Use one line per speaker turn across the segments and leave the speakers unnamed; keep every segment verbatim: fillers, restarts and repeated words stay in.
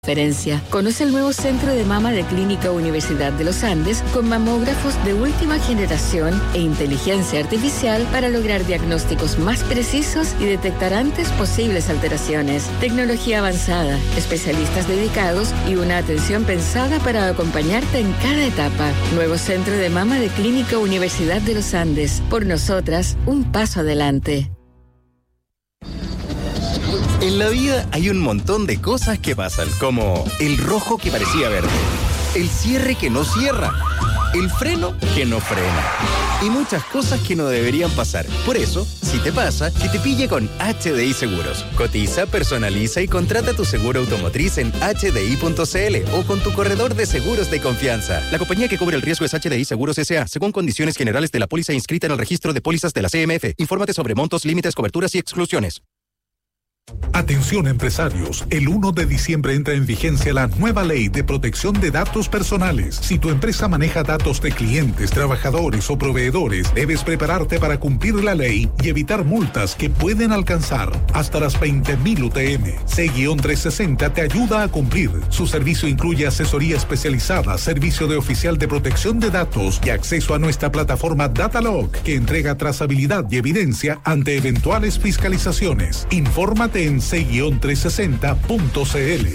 Referencia. Conoce el nuevo centro de mama de Clínica Universidad de los Andes con mamógrafos de última generación e inteligencia artificial para lograr diagnósticos más precisos y detectar antes posibles alteraciones. Tecnología avanzada, especialistas dedicados y una atención pensada para acompañarte en cada etapa. Nuevo centro de mama de Clínica Universidad de los Andes. Por nosotras, un paso adelante.
En la vida hay un montón de cosas que pasan, como el rojo que parecía verde, el cierre que no cierra, el freno que no frena y muchas cosas que no deberían pasar. Por eso, si te pasa, que te pille con H D I Seguros. Cotiza, personaliza y contrata tu seguro automotriz en H D I punto C L o con tu corredor de seguros de confianza. La compañía que cubre el riesgo es H D I Seguros S A, según condiciones generales de la póliza inscrita en el registro de pólizas de la C M F. Infórmate sobre montos, límites, coberturas y exclusiones.
Atención empresarios, el uno de diciembre entra en vigencia la nueva ley de protección de datos personales. Si tu empresa maneja datos de clientes, trabajadores o proveedores, debes prepararte para cumplir la ley y evitar multas que pueden alcanzar hasta las veinte mil U T M. C trescientos sesenta te ayuda a cumplir. Su servicio incluye asesoría especializada, servicio de oficial de protección de datos y acceso a nuestra plataforma Datalog, que entrega trazabilidad y evidencia ante eventuales fiscalizaciones. Infórmate en C trescientos sesenta punto C L.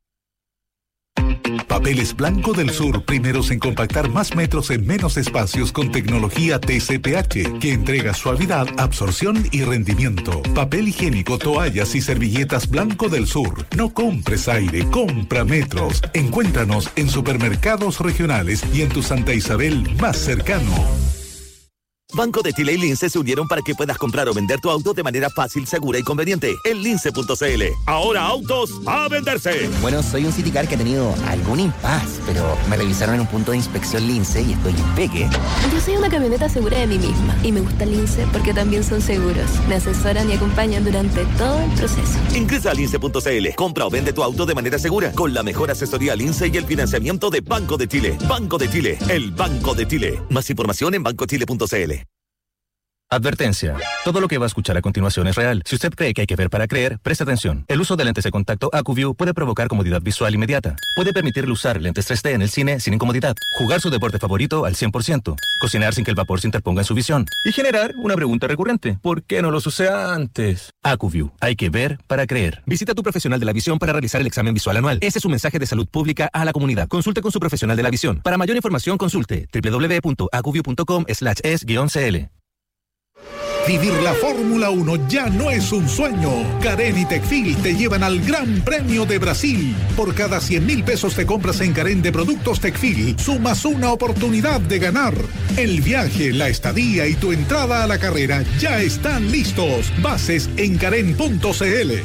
Papeles Blanco del Sur, primeros en compactar más metros en menos espacios con tecnología T C P H, que entrega suavidad, absorción y rendimiento. Papel higiénico, toallas y servilletas Blanco del Sur. No compres aire, compra metros. Encuéntranos en supermercados regionales y en tu Santa Isabel más cercano.
Banco de Chile y Lince se unieron para que puedas comprar o vender tu auto de manera fácil, segura y conveniente. En lince punto C L. Ahora autos a venderse.
Bueno, soy un Citicar que ha tenido algún impas, pero me revisaron en un punto de inspección Lince y estoy impeque.
Yo soy una camioneta segura de mí misma y me gusta Lince porque también son seguros. Me asesoran y acompañan durante todo el proceso.
Ingresa a lince punto C L. Compra o vende tu auto de manera segura con la mejor asesoría Lince y el financiamiento de Banco de Chile. Banco de Chile, el Banco de Chile. Más información en banco chile punto C L.
Advertencia. Todo lo que va a escuchar a continuación es real. Si usted cree que hay que ver para creer, preste atención. El uso de lentes de contacto AcuView puede provocar comodidad visual inmediata. Puede permitirle usar lentes tres D en el cine sin incomodidad. Jugar su deporte favorito al cien por ciento. Cocinar sin que el vapor se interponga en su visión. Y generar una pregunta recurrente. ¿Por qué no los usé antes? AcuView. Hay que ver para creer. Visita a tu profesional de la visión para realizar el examen visual anual. Ese es un mensaje de salud pública a la comunidad. Consulte con su profesional de la visión. Para mayor información, consulte doble u doble u doble u punto acuview punto com slash es guión C L.
Vivir la Fórmula uno ya no es un sueño. Carén y Tecfil te llevan al Gran Premio de Brasil. Por cada cien mil pesos te compras en Carén de productos Tecfil, sumas una oportunidad de ganar. El viaje, la estadía y tu entrada a la carrera ya están listos. Bases en carén punto C L.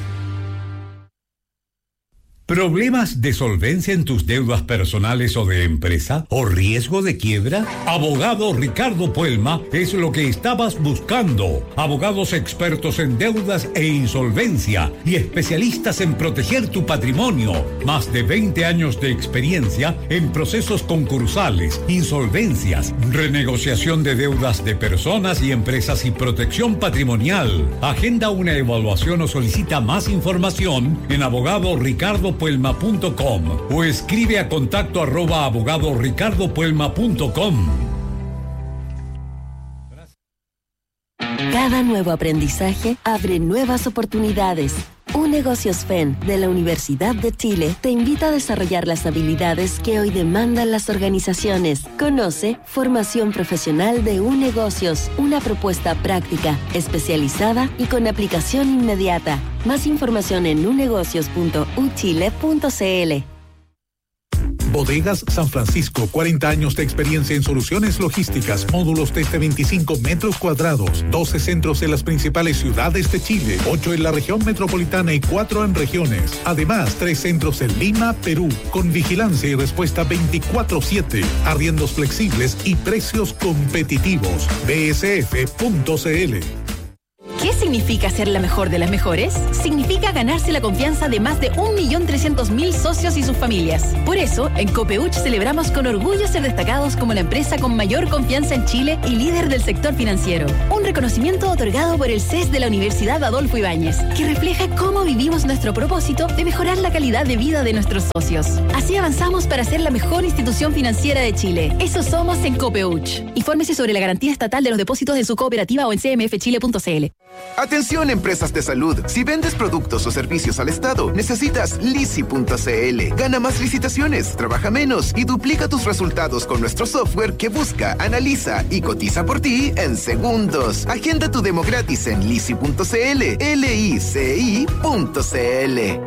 ¿Problemas de solvencia en tus deudas personales o de empresa? ¿O riesgo de quiebra? Abogado Ricardo Puelma es lo que estabas buscando. Abogados expertos en deudas e insolvencia y especialistas en proteger tu patrimonio. Más de veinte años de experiencia en procesos concursales, insolvencias, renegociación de deudas de personas y empresas y protección patrimonial. Agenda una evaluación o solicita más información en abogado ricardo puelma punto com o escribe a contacto arroba abogado ricardo puelma punto com.
Cada nuevo aprendizaje abre nuevas oportunidades. UNegocios F E N de la Universidad de Chile te invita a desarrollar las habilidades que hoy demandan las organizaciones. Conoce Formación Profesional de UNegocios, una propuesta práctica, especializada y con aplicación inmediata. Más información en unegocios punto u chile punto c l.
Bodegas San Francisco, cuarenta años de experiencia en soluciones logísticas, módulos desde veinticinco metros cuadrados, doce centros en las principales ciudades de Chile, ocho en la región metropolitana y cuatro en regiones. Además, tres centros en Lima, Perú, con vigilancia y respuesta veinticuatro siete, arriendos flexibles y precios competitivos. b s f punto c l.
¿Qué significa ser la mejor de las mejores? Significa ganarse la confianza de más de un millón trescientos mil socios y sus familias. Por eso, en Copeuch celebramos con orgullo ser destacados como la empresa con mayor confianza en Chile y líder del sector financiero. Un reconocimiento otorgado por el C E S de la Universidad Adolfo Ibáñez, que refleja cómo vivimos nuestro propósito de mejorar la calidad de vida de nuestros socios. Así avanzamos para ser la mejor institución financiera de Chile. Eso somos en Copeuch. Infórmese sobre la garantía estatal de los depósitos de su cooperativa o en c m f chile punto c l.
Atención, empresas de salud. Si vendes productos o servicios al Estado, necesitas lisi punto c l. Gana más licitaciones, trabaja menos y duplica tus resultados con nuestro software que busca, analiza y cotiza por ti en segundos. Agenda tu demo gratis en lisi punto c l, l i c i punto c l.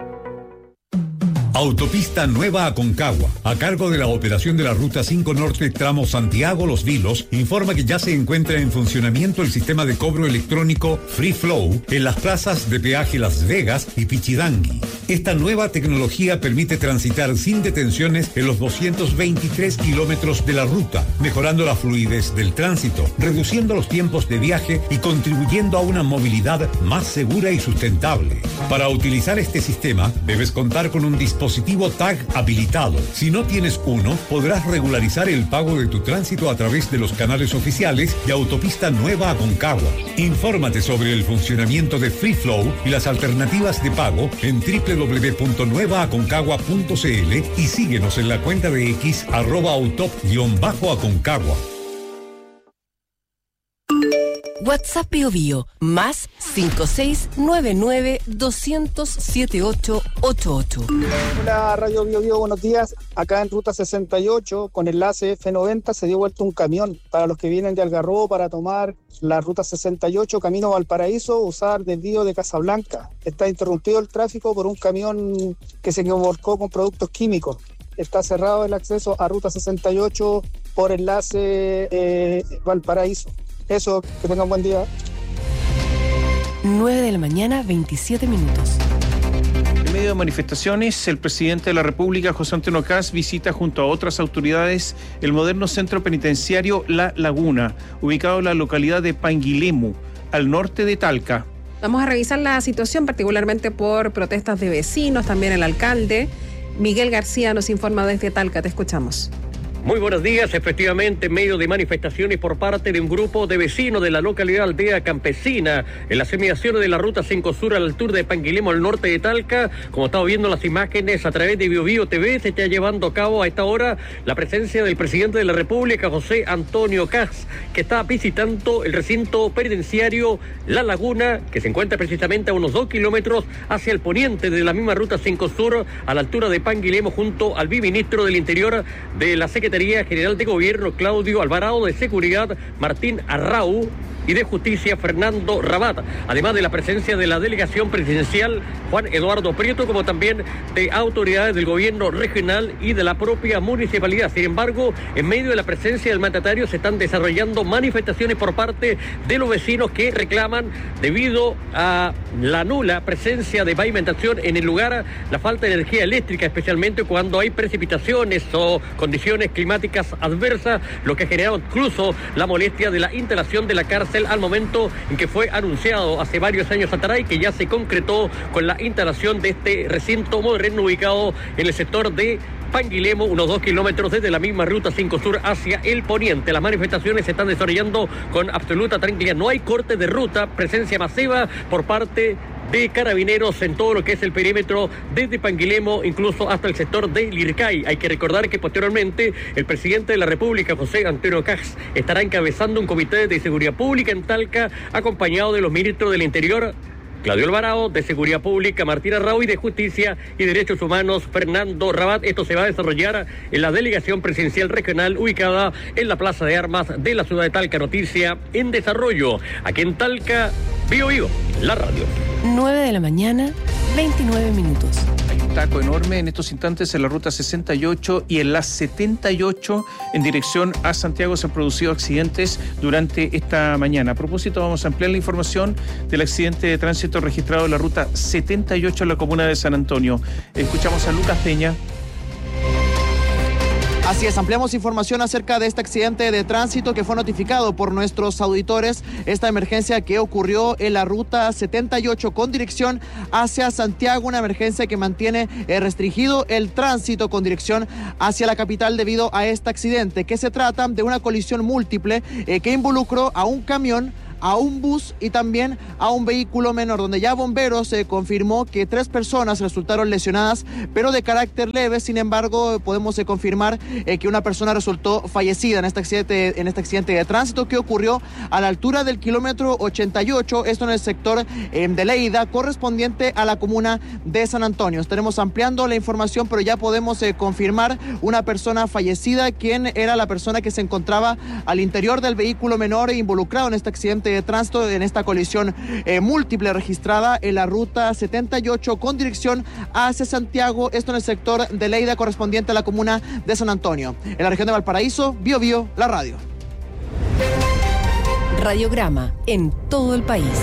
Autopista Nueva Aconcagua, a cargo de la operación de la Ruta cinco Norte tramo Santiago-Los Vilos, informa que ya se encuentra en funcionamiento el sistema de cobro electrónico Free Flow en las plazas de peaje Las Vegas y Pichidangui. Esta nueva tecnología permite transitar sin detenciones en los doscientos veintitrés kilómetros de la ruta, mejorando la fluidez del tránsito, reduciendo los tiempos de viaje y contribuyendo a una movilidad más segura y sustentable. Para utilizar este sistema, debes contar con un dispositivo dispositivo tag habilitado. Si no tienes uno, podrás regularizar el pago de tu tránsito a través de los canales oficiales de Autopista Nueva Aconcagua. Infórmate sobre el funcionamiento de Free Flow y las alternativas de pago en doble u doble u doble u punto nueva aconcagua punto c l y síguenos en la cuenta de X arroba autop-aconcagua.
WhatsApp Bio Bio, más cinco seis nueve nueve dos cero cero siete ocho ocho ocho.
Hola Radio Bio Bio, buenos días. Acá en Ruta sesenta y ocho, con enlace F noventa, se dio vuelta un camión para los que vienen de Algarrobo para tomar la Ruta sesenta y ocho, camino a Valparaíso, usar desvío de Casablanca. Está interrumpido el tráfico por un camión que se volcó con productos químicos. Está cerrado el acceso a Ruta sesenta y ocho por enlace eh, Valparaíso. Eso, que tengan buen día.
nueve de la mañana, veintisiete minutos.
En medio de manifestaciones, el presidente de la República, José Antonio Kast, visita junto a otras autoridades el moderno centro penitenciario La Laguna, ubicado en la localidad de Panguilemu, al norte de Talca.
Vamos a revisar la situación, particularmente por protestas de vecinos, también el alcalde. Miguel García nos informa desde Talca, te escuchamos.
Muy buenos días. Efectivamente, en medio de manifestaciones por parte de un grupo de vecinos de la localidad Aldea Campesina, en las inmediaciones de la Ruta cinco Sur a la altura de Panguilemu, al norte de Talca, como estamos viendo las imágenes a través de Bio Bio T V, se está llevando a cabo a esta hora la presencia del presidente de la República, José Antonio Kast, que está visitando el recinto penitenciario La Laguna, que se encuentra precisamente a unos dos kilómetros hacia el poniente de la misma Ruta cinco Sur, a la altura de Panguilemu, junto al viceministro del Interior de la Secretaría General de Gobierno, Claudio Alvarado, de Seguridad, Martín Arrau, y de Justicia, Fernando Rabat, además de la presencia de la delegación presidencial, Juan Eduardo Prieto, como también de autoridades del gobierno regional y de la propia municipalidad. Sin embargo, en medio de la presencia del mandatario se están desarrollando manifestaciones por parte de los vecinos que reclaman, debido a la nula presencia de pavimentación en el lugar, la falta de energía eléctrica, especialmente cuando hay precipitaciones o condiciones climáticas adversas, lo que ha generado incluso la molestia de la instalación de la cárcel al momento en que fue anunciado hace varios años atrás y que ya se concretó con la instalación de este recinto moderno ubicado en el sector de Panguilemu, unos dos kilómetros desde la misma Ruta cinco Sur hacia el poniente. Las manifestaciones se están desarrollando con absoluta tranquilidad. No hay corte de ruta, presencia masiva por parte de carabineros en todo lo que es el perímetro desde Panguilemu incluso hasta el sector de Lircay. Hay que recordar que posteriormente el presidente de la República, José Antonio Kast, estará encabezando un comité de seguridad pública en Talca, acompañado de los ministros del Interior, Claudio Alvarado, de Seguridad Pública, Martín Arrau, y de Justicia y Derechos Humanos, Fernando Rabat. Esto se va a desarrollar en la delegación presidencial regional ubicada en la Plaza de Armas de la ciudad de Talca. Noticia en desarrollo. Aquí en Talca, Bio Bio, la radio.
nueve de la mañana, veintinueve minutos.
Hay un taco enorme en estos instantes en la Ruta sesenta y ocho y en la setenta y ocho en dirección a Santiago. Se han producido accidentes durante esta mañana. A propósito, vamos a ampliar la información del accidente de tránsito registrado en la Ruta setenta y ocho en la comuna de San Antonio. Escuchamos a Lucas Peña.
Así es, ampliamos información acerca de este accidente de tránsito que fue notificado por nuestros auditores. Esta emergencia que ocurrió en la ruta setenta y ocho con dirección hacia Santiago, una emergencia que mantiene eh, restringido el tránsito con dirección hacia la capital debido a este accidente, que se trata de una colisión múltiple eh, que involucró a un camión, a un bus y también a un vehículo menor, donde ya bomberos se eh, confirmó que tres personas resultaron lesionadas, pero de carácter leve. Sin embargo, podemos eh, confirmar eh, que una persona resultó fallecida en este accidente, en este accidente de tránsito que ocurrió a la altura del kilómetro ochenta y ocho, esto en el sector eh, de Leida, correspondiente a la comuna de San Antonio. Estaremos ampliando la información, pero ya podemos eh, confirmar una persona fallecida, quien era la persona que se encontraba al interior del vehículo menor e involucrado en este accidente de tránsito, en esta colisión eh, múltiple registrada en la ruta setenta y ocho con dirección hacia Santiago, esto en el sector de Leida correspondiente a la comuna de San Antonio. En la región de Valparaíso, Bio Bio, la radio.
Radiograma en todo el país.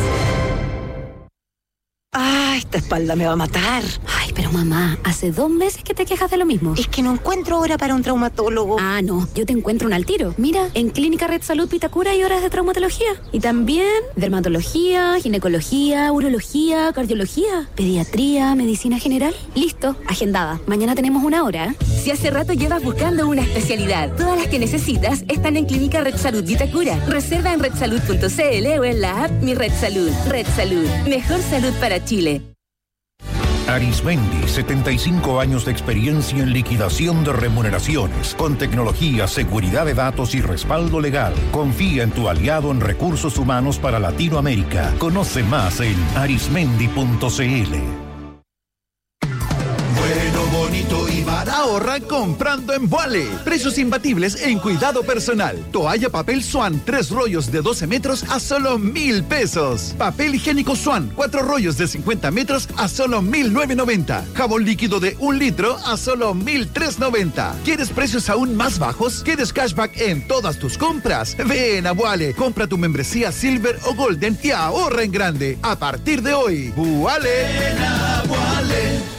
¡Ah, esta espalda me va a matar! Ay, pero mamá, hace dos meses que te quejas de lo mismo. Es que no encuentro hora para un traumatólogo. Ah, no, yo te encuentro un al tiro. Mira, en Clínica Red Salud Vitacura hay horas de traumatología. Y también dermatología, ginecología, urología, cardiología, pediatría, medicina general. Listo, agendada. Mañana tenemos una hora.
Si hace rato llevas buscando una especialidad, todas las que necesitas están en Clínica Red Salud Vitacura. Reserva en red salud punto c l o en la app Mi Red Salud. Red Salud, mejor salud para Chile.
Arismendi, setenta y cinco años de experiencia en liquidación de remuneraciones, con tecnología, seguridad de datos y respaldo legal. Confía en tu aliado en recursos humanos para Latinoamérica. Conoce más en arismendi punto c l.
Bonito y barato. Ahorra comprando en Vuale. Precios imbatibles en cuidado personal. Toalla papel Swan, tres rollos de doce metros a solo mil pesos. Papel higiénico Swan, cuatro rollos de cincuenta metros a solo mil novecientos noventa. Jabón líquido de un litro a solo mil trescientos noventa. ¿Quieres precios aún más bajos? ¿Quieres cashback en todas tus compras? Ven a Vuale, compra tu membresía Silver o Golden y ahorra en grande. A partir de hoy, Vuale. Ven a Vuale.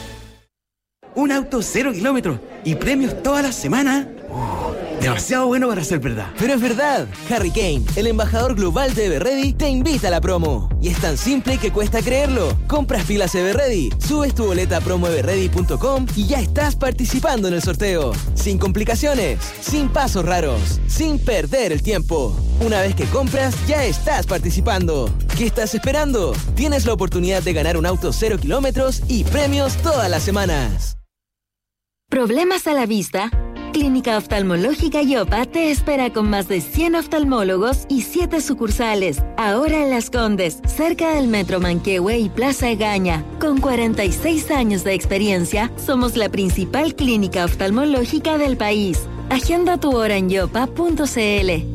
Un auto cero kilómetros y premios toda la semana. Uh, demasiado bueno para ser verdad.
Pero es verdad. Harry Kane, el embajador global de Everready, te invita a la promo. Y es tan simple que cuesta creerlo. Compras pilas Everready, subes tu boleta a promo everready punto com y ya estás participando en el sorteo. Sin complicaciones, sin pasos raros, sin perder el tiempo. Una vez que compras, ya estás participando. ¿Qué estás esperando? Tienes la oportunidad de ganar un auto cero kilómetros y premios todas las semanas.
¿Problemas a la vista? Clínica Oftalmológica Yopa te espera con más de cien oftalmólogos y siete sucursales. Ahora en Las Condes, cerca del Metro Manquehue y Plaza Egaña. Con cuarenta y seis años de experiencia, somos la principal clínica oftalmológica del país. Agenda tu hora en yopa punto c l.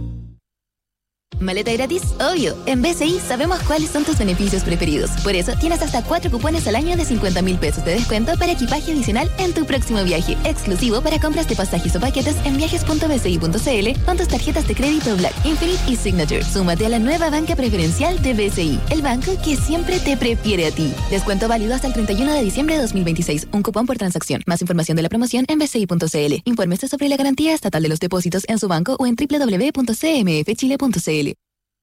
¿Maleta gratis? Obvio. En B C I sabemos cuáles son tus beneficios preferidos. Por eso tienes hasta cuatro cupones al año de cincuenta mil pesos de descuento para equipaje adicional en tu próximo viaje. Exclusivo para compras de pasajes o paquetes en viajes punto b c i punto c l con tus tarjetas de crédito Black, Infinite y Signature. Súmate a la nueva banca preferencial de B C I, el banco que siempre te prefiere a ti. Descuento válido hasta el treinta y uno de diciembre de dos mil veintiséis. Un cupón por transacción. Más información de la promoción en b c i punto c l. Infórmese sobre la garantía estatal de los depósitos en su banco o en w w w punto c m f chile punto c l.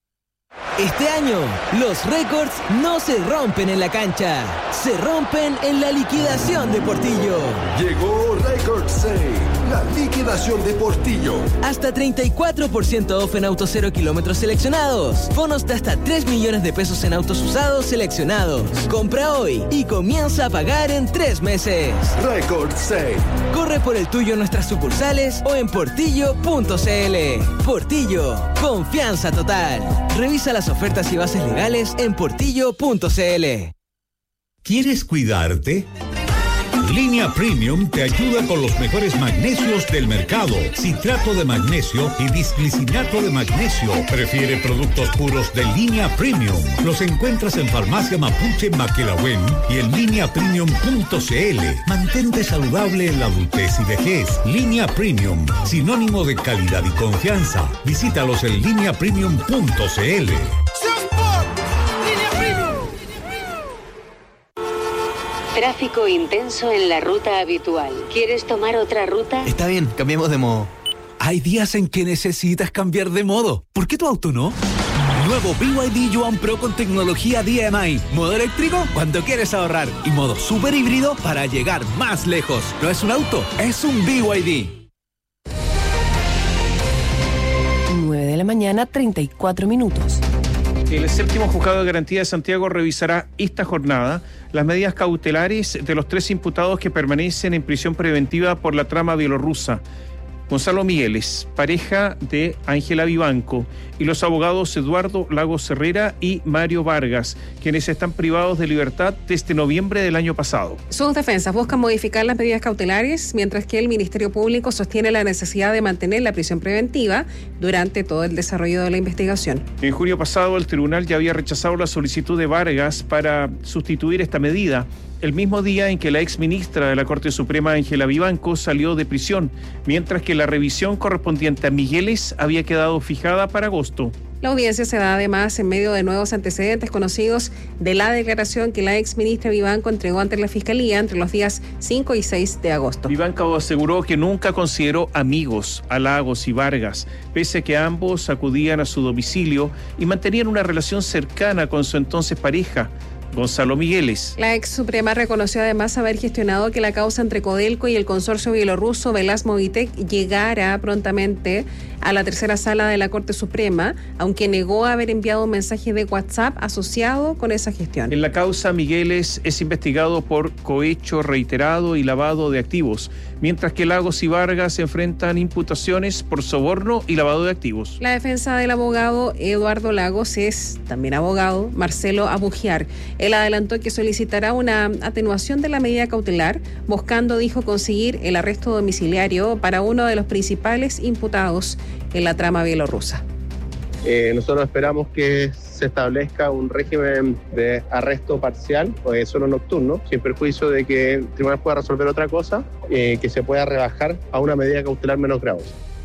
Este año, los récords no se rompen en la cancha, se rompen en la liquidación de Portillo.
Llegó Record Sale, la liquidación de Portillo.
Hasta treinta y cuatro por ciento off en autos cero kilómetros seleccionados. Bonos de hasta tres millones de pesos en autos usados seleccionados. Compra hoy y comienza a pagar en tres meses.
Record Sale.
Corre por el tuyo en nuestras sucursales o en portillo punto c l. Portillo, confianza total. Revisa las ofertas y bases legales en portillo punto c l.
¿Quieres cuidarte? Línea Premium te ayuda con los mejores magnesios del mercado. Citrato de magnesio y disglicinato de magnesio. Prefiere productos puros de Línea Premium. Los encuentras en Farmacia Mapuche Maquelahuen y en línea premium punto c l. Mantente saludable en la adultez y vejez. Línea Premium, sinónimo de calidad y confianza. Visítalos en línea premium punto c l.
Tráfico intenso en la ruta habitual. ¿Quieres tomar otra ruta?
Está bien, cambiemos de modo. Hay días en que necesitas cambiar de modo. ¿Por qué tu auto no? Nuevo B Y D Yuan Pro con tecnología D M I. Modo eléctrico cuando quieres ahorrar. Y modo super híbrido para llegar más lejos. No es un auto, es un B Y D.
nueve de la mañana, treinta y cuatro minutos.
El séptimo juzgado de garantía de Santiago revisará esta jornada las medidas cautelares de los tres imputados que permanecen en prisión preventiva por la trama bielorrusa. Gonzalo Migueles, pareja de Ángela Vivanco, y los abogados Eduardo Lagos Herrera y Mario Vargas, quienes están privados de libertad desde noviembre del año pasado.
Sus defensas buscan modificar las medidas cautelares, mientras que el Ministerio Público sostiene la necesidad de mantener la prisión preventiva durante todo el desarrollo de la investigación.
En junio pasado, el tribunal ya había rechazado la solicitud de Vargas para sustituir esta medida, el mismo día en que la ex ministra de la Corte Suprema, Ángela Vivanco, salió de prisión, mientras que la revisión correspondiente a Migueles había quedado fijada para agosto.
La audiencia se da además en medio de nuevos antecedentes conocidos de la declaración que la ex ministra Vivanco entregó ante la Fiscalía entre los días cinco y seis de agosto.
Vivanco aseguró que nunca consideró amigos a Lagos y Vargas, pese a que ambos acudían a su domicilio y mantenían una relación cercana con su entonces pareja, Gonzalo Migueles.
La ex Suprema reconoció además haber gestionado que la causa entre Codelco y el consorcio bielorruso Velasmovitec llegara prontamente a la tercera sala de la Corte Suprema, aunque negó haber enviado un mensaje de WhatsApp asociado con esa gestión.
En la causa, Migueles es investigado por cohecho reiterado y lavado de activos, mientras que Lagos y Vargas enfrentan imputaciones por soborno y lavado de activos.
La defensa del abogado Eduardo Lagos es también abogado Marcelo Abugiar. Él adelantó que solicitará una atenuación de la medida cautelar, buscando, dijo, conseguir el arresto domiciliario para uno de los principales imputados en la trama bielorrusa.
Eh, nosotros esperamos que se establezca un régimen de arresto parcial, o de solo nocturno, sin perjuicio de que el tribunal pueda resolver otra cosa, eh, que se pueda rebajar a una medida cautelar menos grave.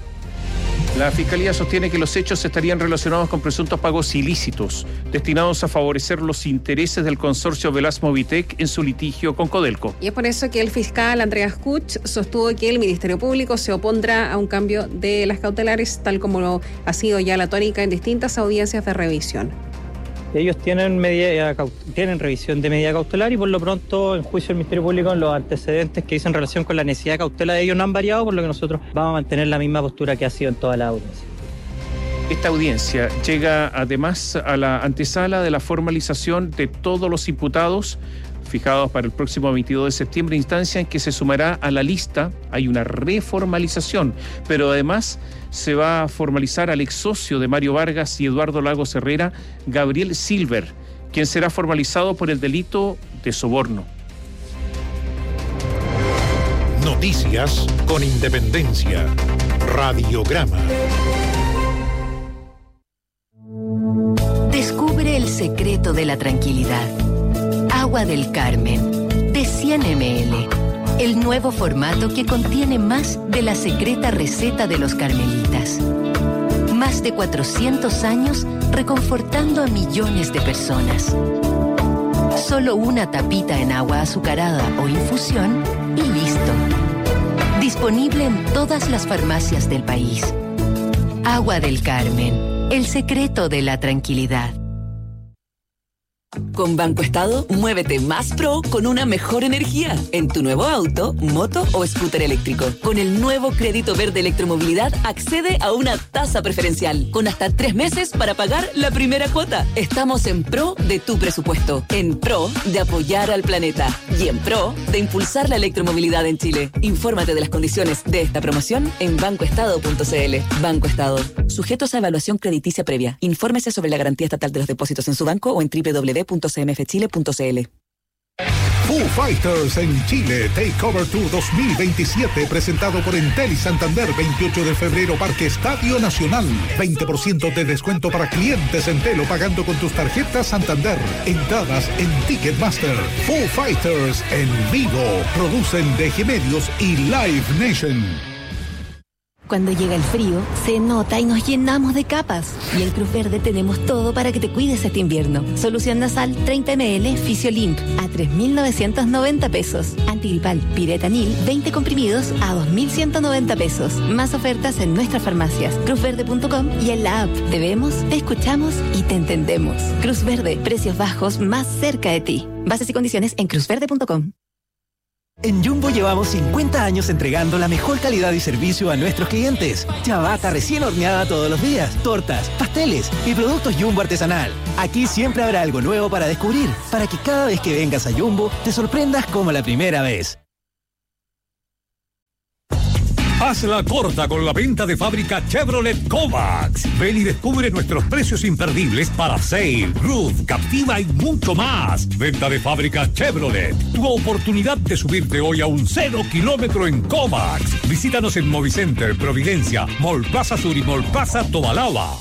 La Fiscalía sostiene que los hechos estarían relacionados con presuntos pagos ilícitos, destinados a favorecer los intereses del consorcio Velasmovitec en su litigio con Codelco.
Y es por eso que el fiscal Andreas Kutsch sostuvo que el Ministerio Público se opondrá a un cambio de las cautelares, tal como lo ha sido ya la tónica en distintas audiencias de revisión.
Ellos tienen, medida, tienen revisión de medida cautelar y por lo pronto en juicio del Ministerio Público los antecedentes que dicen relación con la necesidad de cautela de ellos no han variado, por lo que nosotros vamos a mantener la misma postura que ha sido en toda la audiencia.
Esta audiencia llega además a la antesala de la formalización de todos los imputados fijados para el próximo veintidós de septiembre, instancia en que se sumará a la lista. Hay una reformalización, pero además se va a formalizar al ex socio de Mario Vargas y Eduardo Lagos Herrera, Gabriel Silver, quien será formalizado por el delito de soborno.
Noticias con independencia. Radiograma.
Descubre el secreto de la tranquilidad. Agua del Carmen, de cien mililitros. El nuevo formato que contiene más de la secreta receta de los carmelitas. Más de cuatrocientos años reconfortando a millones de personas. Solo una tapita en agua azucarada o infusión y listo. Disponible en todas las farmacias del país. Agua del Carmen, el secreto de la tranquilidad.
Con Banco Estado, muévete más pro con una mejor energía en tu nuevo auto, moto o scooter eléctrico. Con el nuevo crédito verde electromovilidad, accede a una tasa preferencial con hasta tres meses para pagar la primera cuota. Estamos en pro de tu presupuesto, en pro de apoyar al planeta y en pro de impulsar la electromovilidad en Chile. Infórmate de las condiciones de esta promoción en banco estado punto c l. Banco Estado. Sujetos a evaluación crediticia previa. Infórmese sobre la garantía estatal de los depósitos en su banco o en doble u doble u doble u punto c m f chile punto c l.
Foo Fighters en Chile Takeover Tour dos mil veintisiete, presentado por Entel y Santander, veintiocho de febrero, Parque Estadio Nacional. veinte por ciento de descuento para clientes Entel o pagando con tus tarjetas Santander. Entradas en Ticketmaster. Foo Fighters en vivo. Producen D G Medios y Live Nation.
Cuando llega el frío, se nota y nos llenamos de capas. Y en Cruz Verde tenemos todo para que te cuides este invierno. Solución nasal treinta mililitros Fisiolimp a tres mil novecientos noventa pesos. Antigripal Piretanil veinte comprimidos a dos mil ciento noventa pesos. Más ofertas en nuestras farmacias, cruz verde punto com y en la app. Te vemos, te escuchamos y te entendemos. Cruz Verde, precios bajos más cerca de ti. Bases y condiciones en cruz verde punto com.
En Jumbo llevamos cincuenta años entregando la mejor calidad y servicio a nuestros clientes. Ciabatta recién horneada todos los días, tortas, pasteles y productos Jumbo artesanal. Aquí siempre habrá algo nuevo para descubrir, para que cada vez que vengas a Jumbo te sorprendas como la primera vez.
Hazla corta con la venta de fábrica Chevrolet Kovacs. Ven y descubre nuestros precios imperdibles para Sail, Roof, Captiva y mucho más. Venta de fábrica Chevrolet. Tu oportunidad de subirte hoy a un cero kilómetro en Kovacs. Visítanos en Movicenter, Providencia, Mall Plaza Sur y Mall Plaza Tobalaba.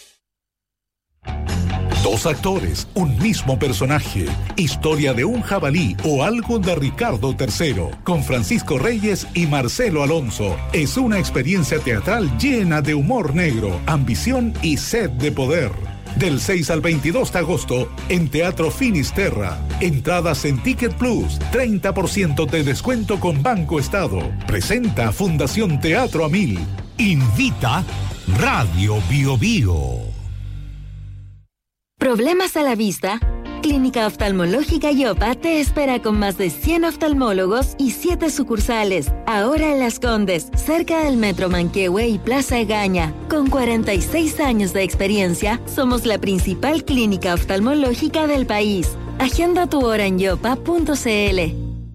Dos actores, un mismo personaje. Historia de un jabalí o algo de Ricardo tercero. Con Francisco Reyes y Marcelo Alonso. Es una experiencia teatral llena de humor negro, ambición y sed de poder. Del seis al veintidós de agosto en Teatro Finisterra. Entradas en Ticket Plus. treinta por ciento de descuento con Banco Estado. Presenta Fundación Teatro a Mil.
Invita Radio Bio Bio.
¿Problemas a la vista? Clínica Oftalmológica Yopa te espera con más de cien oftalmólogos y siete sucursales. Ahora en Las Condes, cerca del Metro Manquehue y Plaza Egaña. Con cuarenta y seis años de experiencia, somos la principal clínica oftalmológica del país. Agenda tu hora en yopa punto cl.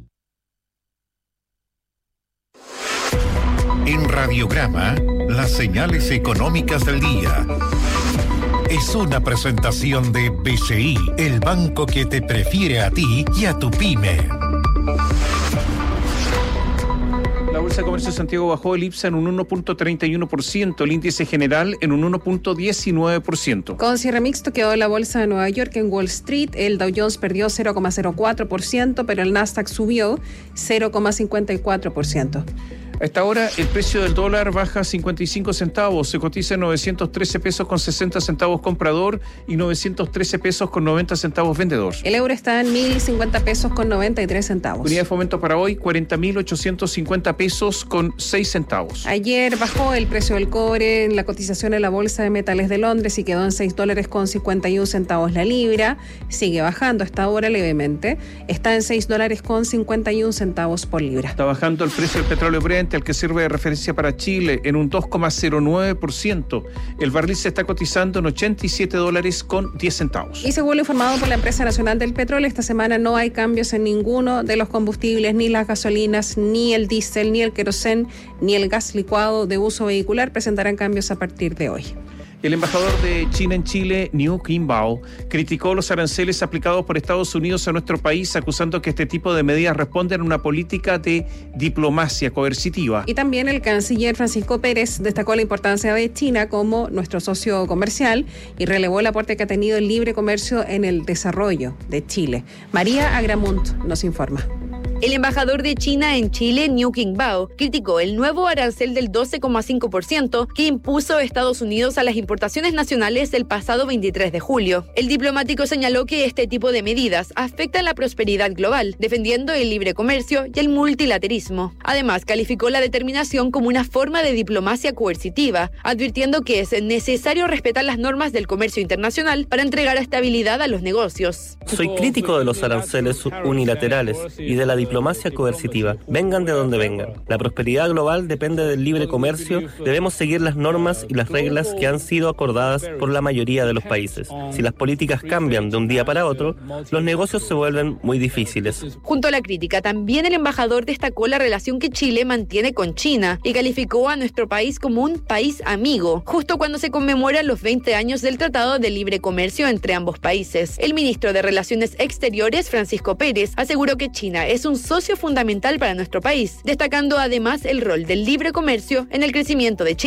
En Radiograma, las señales económicas del día. Es una presentación de B C I, el banco que te prefiere a ti y a tu pyme.
La Bolsa de Comercio de Santiago bajó el I P S A en un uno punto treinta y uno por ciento, el índice general en un uno punto diecinueve por ciento.
Con cierre mixto quedó la Bolsa de Nueva York. En Wall Street el Dow Jones perdió cero coma cero cuatro por ciento, pero el Nasdaq subió cero coma cincuenta y cuatro por ciento.
A esta hora el precio del dólar baja cincuenta y cinco centavos, se cotiza en novecientos trece pesos con sesenta centavos comprador y novecientos trece pesos con noventa centavos vendedor.
El euro está en mil cincuenta pesos con noventa y tres centavos.
Unidad de fomento para hoy, cuarenta mil ochocientos cincuenta pesos con seis centavos.
Ayer bajó el precio del cobre en la cotización en la Bolsa de Metales de Londres y quedó en seis dólares con cincuenta y uno centavos la libra. Sigue bajando hasta ahora levemente. Está en seis dólares con cincuenta y uno centavos por libra.
Está bajando el precio del petróleo Brent, al que sirve de referencia para Chile, en un dos coma cero nueve por ciento. El barril se está cotizando en ochenta y siete dólares con diez centavos.
Y según lo informado por la Empresa Nacional del Petróleo, esta semana no hay cambios en ninguno de los combustibles, ni las gasolinas, ni el diésel, ni el querosén, ni el gas licuado de uso vehicular presentarán cambios a partir de hoy.
El embajador de China en Chile, Niu Qingbao, criticó los aranceles aplicados por Estados Unidos a nuestro país, acusando que este tipo de medidas responden a una política de diplomacia coercitiva.
Y también el canciller Francisco Pérez destacó la importancia de China como nuestro socio comercial y relevó el aporte que ha tenido el libre comercio en el desarrollo de Chile. María Agramunt nos informa.
El embajador de China en Chile, Niu Qingbao, criticó el nuevo arancel del doce coma cinco por ciento que impuso Estados Unidos a las importaciones nacionales el pasado veintitrés de julio. El diplomático señaló que este tipo de medidas afectan la prosperidad global, defendiendo el libre comercio y el multilateralismo. Además, calificó la determinación como una forma de diplomacia coercitiva, advirtiendo que es necesario respetar las normas del comercio internacional para entregar estabilidad a los negocios.
Soy crítico de los aranceles unilaterales y de la diplomacia coercitiva, vengan de donde vengan. La prosperidad global depende del libre comercio, debemos seguir las normas y las reglas que han sido acordadas por la mayoría de los países. Si las políticas cambian de un día para otro, los negocios se vuelven muy difíciles.
Junto a la crítica, también el embajador destacó la relación que Chile mantiene con China y calificó a nuestro país como un país amigo, justo cuando se conmemoran los veinte años del Tratado de Libre Comercio entre ambos países. El ministro de Relaciones Exteriores, Francisco Pérez, aseguró que China es un socio fundamental para nuestro país, destacando además el rol del libre comercio en el crecimiento de Chile.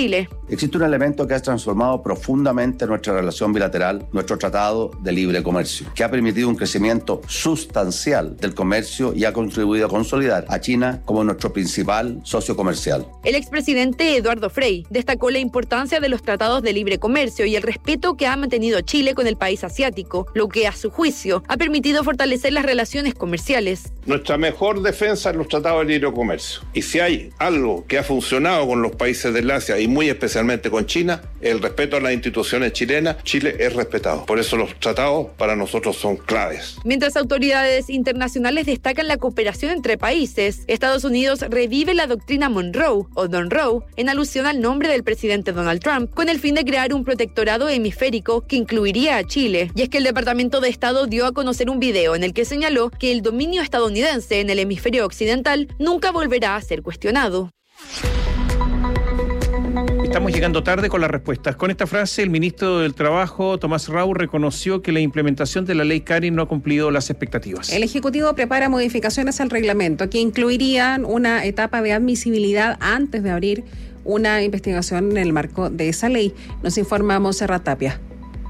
existe un elemento que ha transformado profundamente nuestra relación bilateral, nuestro Tratado de Libre Comercio, que ha permitido un crecimiento sustancial del comercio y ha contribuido a consolidar a China como nuestro principal socio comercial.
El expresidente Eduardo Frei destacó la importancia de los tratados de libre comercio y el respeto que ha mantenido Chile con el país asiático, lo que a su juicio ha permitido fortalecer las relaciones comerciales.
Nuestra mejor defensa es los tratados de libre comercio. Y si hay algo que ha funcionado con los países del Asia y muy especialmente con China, el respeto a las instituciones chilenas, Chile es respetado. Por eso los tratados para nosotros son claves.
Mientras autoridades internacionales destacan la cooperación entre países, Estados Unidos revive la doctrina Monroe o Monroe en alusión al nombre del presidente Donald Trump, con el fin de crear un protectorado hemisférico que incluiría a Chile. Y es que el Departamento de Estado dio a conocer un video en el que señaló que el dominio estadounidense en el hemisferio occidental nunca volverá a ser cuestionado.
Estamos llegando tarde con las respuestas. Con esta frase, el ministro del Trabajo, Tomás Rau, reconoció que la implementación de la ley Karin no ha cumplido las expectativas.
El Ejecutivo prepara modificaciones al reglamento que incluirían una etapa de admisibilidad antes de abrir una investigación en el marco de esa ley. Nos informa Montserrat Tapia.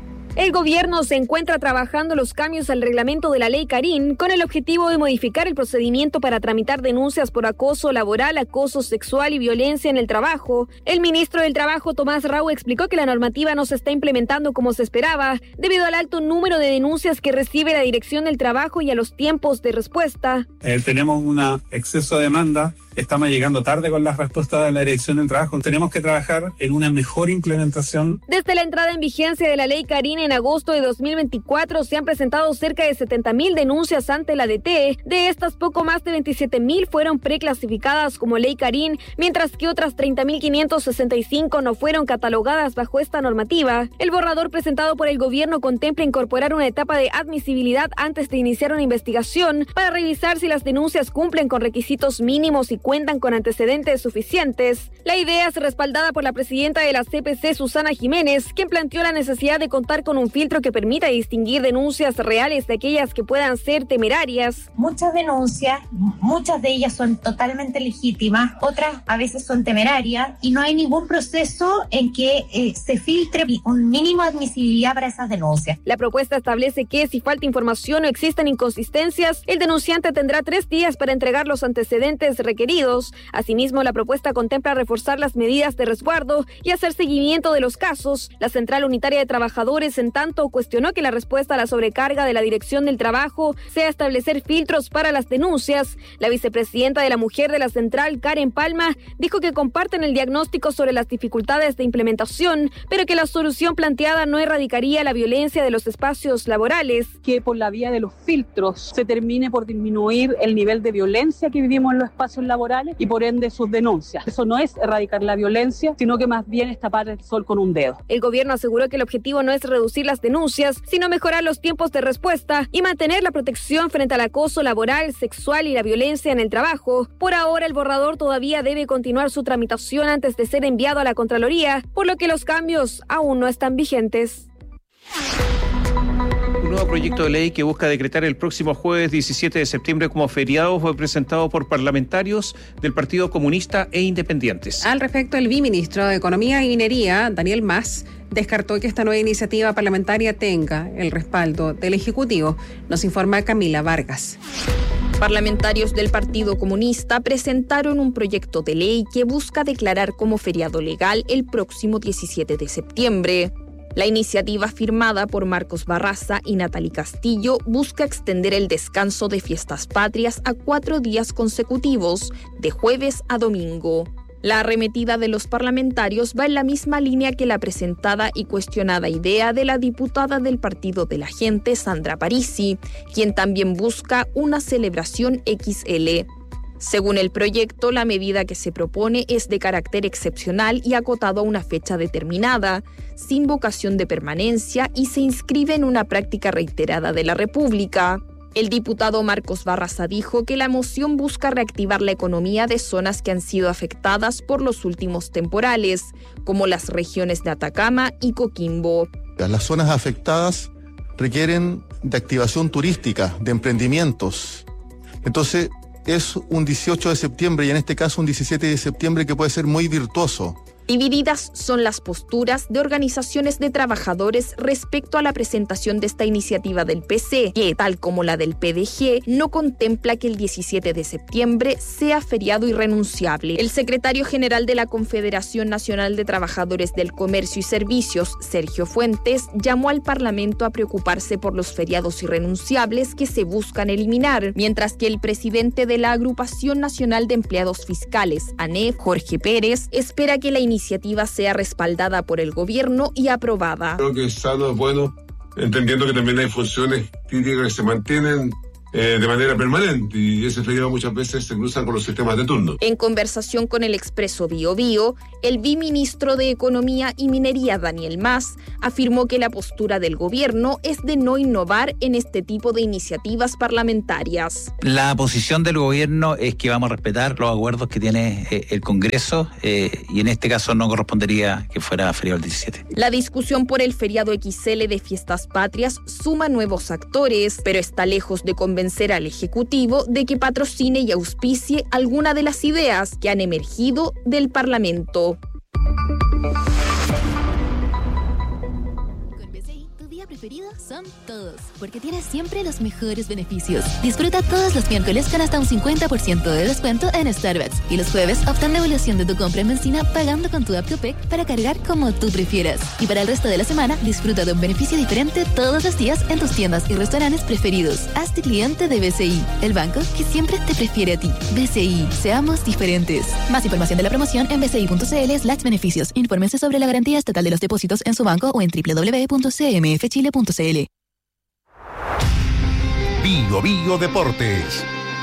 El gobierno se encuentra trabajando los cambios al reglamento de la ley Karin con el objetivo de modificar el procedimiento para tramitar denuncias por acoso laboral, acoso sexual y violencia en el trabajo. El ministro del Trabajo, Tomás Rau, explicó que la normativa no se está implementando como se esperaba debido al alto número de denuncias que recibe la Dirección del Trabajo y a los tiempos de respuesta.
Eh, tenemos un exceso de demanda. Estamos llegando tarde con las respuestas de la Dirección del Trabajo. Tenemos que trabajar en una mejor implementación.
Desde la entrada en vigencia de la ley Karin en agosto de dos mil veinticuatro se han presentado cerca de setenta mil denuncias ante la D T E. De estas, poco más de veintisiete mil fueron preclasificadas como ley Karin, mientras que otras treinta mil quinientas sesenta y cinco no fueron catalogadas bajo esta normativa. El borrador presentado por el gobierno contempla incorporar una etapa de admisibilidad antes de iniciar una investigación para revisar si las denuncias cumplen con requisitos mínimos y cuentan con antecedentes suficientes. La idea es respaldada por la presidenta de la C P C, Susana Jiménez, quien planteó la necesidad de contar con un filtro que permita distinguir denuncias reales de aquellas que puedan ser temerarias.
Muchas denuncias, muchas de ellas son totalmente legítimas, otras a veces son temerarias y no hay ningún proceso en que eh, se filtre un mínimo de admisibilidad para esas denuncias.
La propuesta establece que si falta información o existen inconsistencias, el denunciante tendrá tres días para entregar los antecedentes requeridos. Asimismo, la propuesta contempla reforzar las medidas de resguardo y hacer seguimiento de los casos. La Central Unitaria de Trabajadores, en tanto, cuestionó que la respuesta a la sobrecarga de la Dirección del Trabajo sea establecer filtros para las denuncias. La vicepresidenta de la Mujer de la Central, Karen Palma, dijo que comparten el diagnóstico sobre las dificultades de implementación, pero que la solución planteada no erradicaría la violencia de los espacios laborales.
Que por la vía de los filtros se termine por disminuir el nivel de violencia que vivimos en los espacios laborales y por ende sus denuncias. Eso no es erradicar la violencia, sino que más bien es tapar el sol con un dedo.
El gobierno aseguró que el objetivo no es reducir las denuncias, sino mejorar los tiempos de respuesta y mantener la protección frente al acoso laboral, sexual y la violencia en el trabajo. Por ahora, el borrador todavía debe continuar su tramitación antes de ser enviado a la Contraloría, por lo que los cambios aún no están vigentes.
Un nuevo proyecto de ley que busca decretar el próximo jueves diecisiete de septiembre como feriado fue presentado por parlamentarios del Partido Comunista e independientes.
Al respecto, el viceministro de Economía y Minería, Daniel Mas, descartó que esta nueva iniciativa parlamentaria tenga el respaldo del Ejecutivo. Nos informa Camila Vargas.
Parlamentarios del Partido Comunista presentaron un proyecto de ley que busca declarar como feriado legal el próximo diecisiete de septiembre. La iniciativa, firmada por Marcos Barraza y Natalie Castillo, busca extender el descanso de fiestas patrias a cuatro días consecutivos, de jueves a domingo. La arremetida de los parlamentarios va en la misma línea que la presentada y cuestionada idea de la diputada del Partido de la Gente, Sandra Parisi, quien también busca una celebración equis ele. Según el proyecto, la medida que se propone es de carácter excepcional y acotado a una fecha determinada, sin vocación de permanencia y se inscribe en una práctica reiterada de la República. El diputado Marcos Barraza dijo que la moción busca reactivar la economía de zonas que han sido afectadas por los últimos temporales, como las regiones de Atacama y Coquimbo.
Las zonas afectadas requieren de activación turística, de emprendimientos. Entonces, es un dieciocho de septiembre y en este caso un diecisiete de septiembre que puede ser muy virtuoso
Divididas son las posturas de organizaciones de trabajadores respecto a la presentación de esta iniciativa del P C, que, tal como la del P D G, no contempla que el diecisiete de septiembre sea feriado irrenunciable. El secretario general de la Confederación Nacional de Trabajadores del Comercio y Servicios, Sergio Fuentes, llamó al Parlamento a preocuparse por los feriados irrenunciables que se buscan eliminar, mientras que el presidente de la Agrupación Nacional de Empleados Fiscales, A N E F, Jorge Pérez, espera que la iniciativa iniciativa sea respaldada por el gobierno y aprobada.
Creo que es sano, es bueno, entendiendo que también hay funciones críticas que se mantienen Eh, de manera permanente, y ese feriado muchas veces se cruzan con los sistemas de turno.
En conversación con el Expreso Bio Bio, el viceministro de Economía y Minería, Daniel Mas, afirmó que la postura del gobierno es de no innovar en este tipo de iniciativas parlamentarias.
La posición del gobierno es que vamos a respetar los acuerdos que tiene eh, el Congreso eh, y en este caso no correspondería que fuera feriado el diecisiete.
La discusión por el feriado equis ele de Fiestas Patrias suma nuevos actores, pero está lejos de convencer convencer al Ejecutivo de que patrocine y auspicie alguna de las ideas que han emergido del Parlamento.
Preferido son todos, porque tienes siempre los mejores beneficios. Disfruta todos los miércoles con hasta un cincuenta por ciento de descuento en Starbucks y los jueves obtén devolución de tu compra en benzina pagando con tu app Copec para cargar como tú prefieras. Y para el resto de la semana, disfruta de un beneficio diferente todos los días en tus tiendas y restaurantes preferidos. Hazte cliente de B C I, el banco que siempre te prefiere a ti. B C I, seamos diferentes. Más información de la promoción en bci.cl slash beneficios. Infórmense sobre la garantía estatal de los depósitos en su banco o en doble u doble u doble u punto c m f chile punto c l.
Bio Bio Deportes.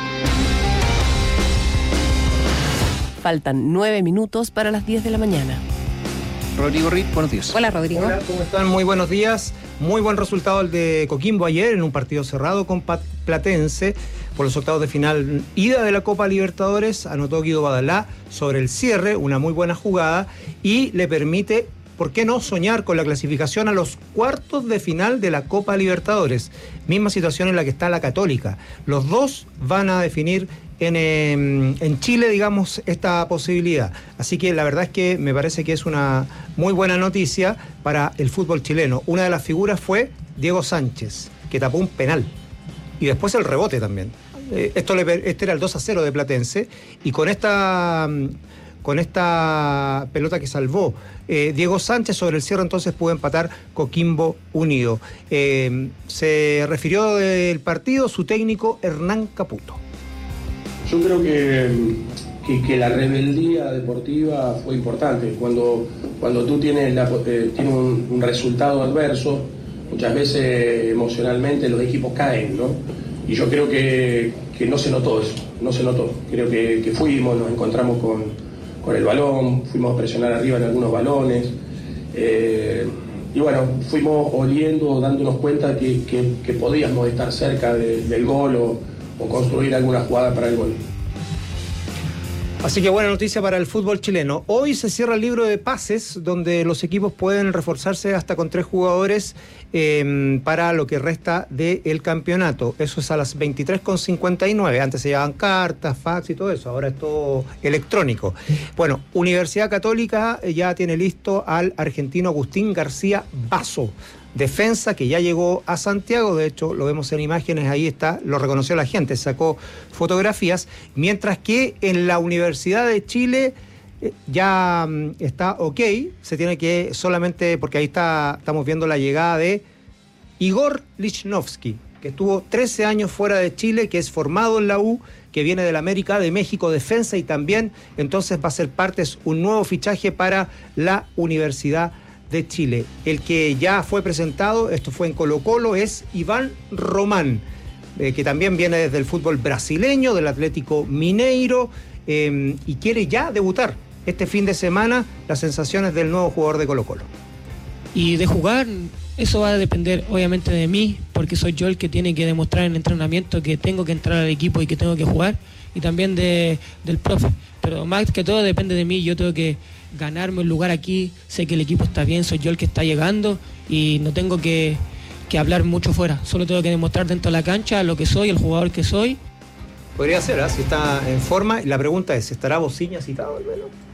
Faltan nueve minutos para las diez de la mañana.
Rodrigo Ritt, buenos días.
Hola, Rodrigo.
Hola, ¿cómo están? Muy buenos días. Muy buen resultado el de Coquimbo ayer en un partido cerrado con Platense por los octavos de final ida de la Copa Libertadores. Anotó Guido Badalá sobre el cierre, una muy buena jugada, y le permite, ¿por qué no soñar con la clasificación a los cuartos de final de la Copa Libertadores? Misma situación en la que está la Católica. Los dos van a definir en, eh, en Chile, digamos, esta posibilidad. Así que la verdad es que me parece que es una muy buena noticia para el fútbol chileno. Una de las figuras fue Diego Sánchez, que tapó un penal. Y después el rebote también. Eh, esto le, este era el dos a cero de Platense. Y con esta... con esta pelota que salvó eh, Diego Sánchez sobre el cierre, entonces pudo empatar Coquimbo Unido. Eh, se refirió del partido su técnico Hernán Caputo.
Yo creo que, que, que la rebeldía deportiva fue importante. Cuando, cuando tú tienes, la, eh, tienes un, un resultado adverso, muchas veces emocionalmente los equipos caen, ¿no? Y yo creo que, que no se notó eso, no se notó. Creo que, que fuimos, nos encontramos con... con el balón, fuimos a presionar arriba en algunos balones, eh, y bueno, fuimos oliendo, dándonos cuenta que, que, que podíamos estar cerca de, del gol o, o construir alguna jugada para el gol.
Así que buena noticia para el fútbol chileno. Hoy se cierra el libro de pases, donde los equipos pueden reforzarse hasta con tres jugadores eh, para lo que resta del campeonato. Eso es a las veintitrés con cincuenta y nueve. Antes se llevaban cartas, fax y todo eso. Ahora es todo electrónico. Bueno, Universidad Católica ya tiene listo al argentino Agustín García Basso. Defensa que ya llegó a Santiago, de hecho lo vemos en imágenes, ahí está, lo reconoció la gente, sacó fotografías, mientras que en la Universidad de Chile eh, ya mm, está ok, se tiene que solamente, porque ahí está, estamos viendo la llegada de Igor Lichnowsky, que estuvo trece años fuera de Chile, que es formado en la U, que viene del América de México Defensa y también entonces va a ser parte, es un nuevo fichaje para la Universidad de Chile. El que ya fue presentado, esto fue en Colo-Colo, es Iván Román, eh, que también viene desde el fútbol brasileño, del Atlético Mineiro, eh, y quiere ya debutar este fin de semana. Las sensaciones del nuevo jugador de Colo-Colo.
Y de jugar, eso va a depender obviamente de mí, porque soy yo el que tiene que demostrar en el entrenamiento que tengo que entrar al equipo y que tengo que jugar, y también de, del profe. Pero más que todo depende de mí, yo tengo que ganarme un lugar aquí, sé que el equipo está bien, soy yo el que está llegando y no tengo que, que hablar mucho fuera, solo tengo que demostrar dentro de la cancha lo que soy, el jugador que soy.
Podría ser, ¿eh? Si está en forma, y la pregunta es, ¿estará Bociña citado al menos?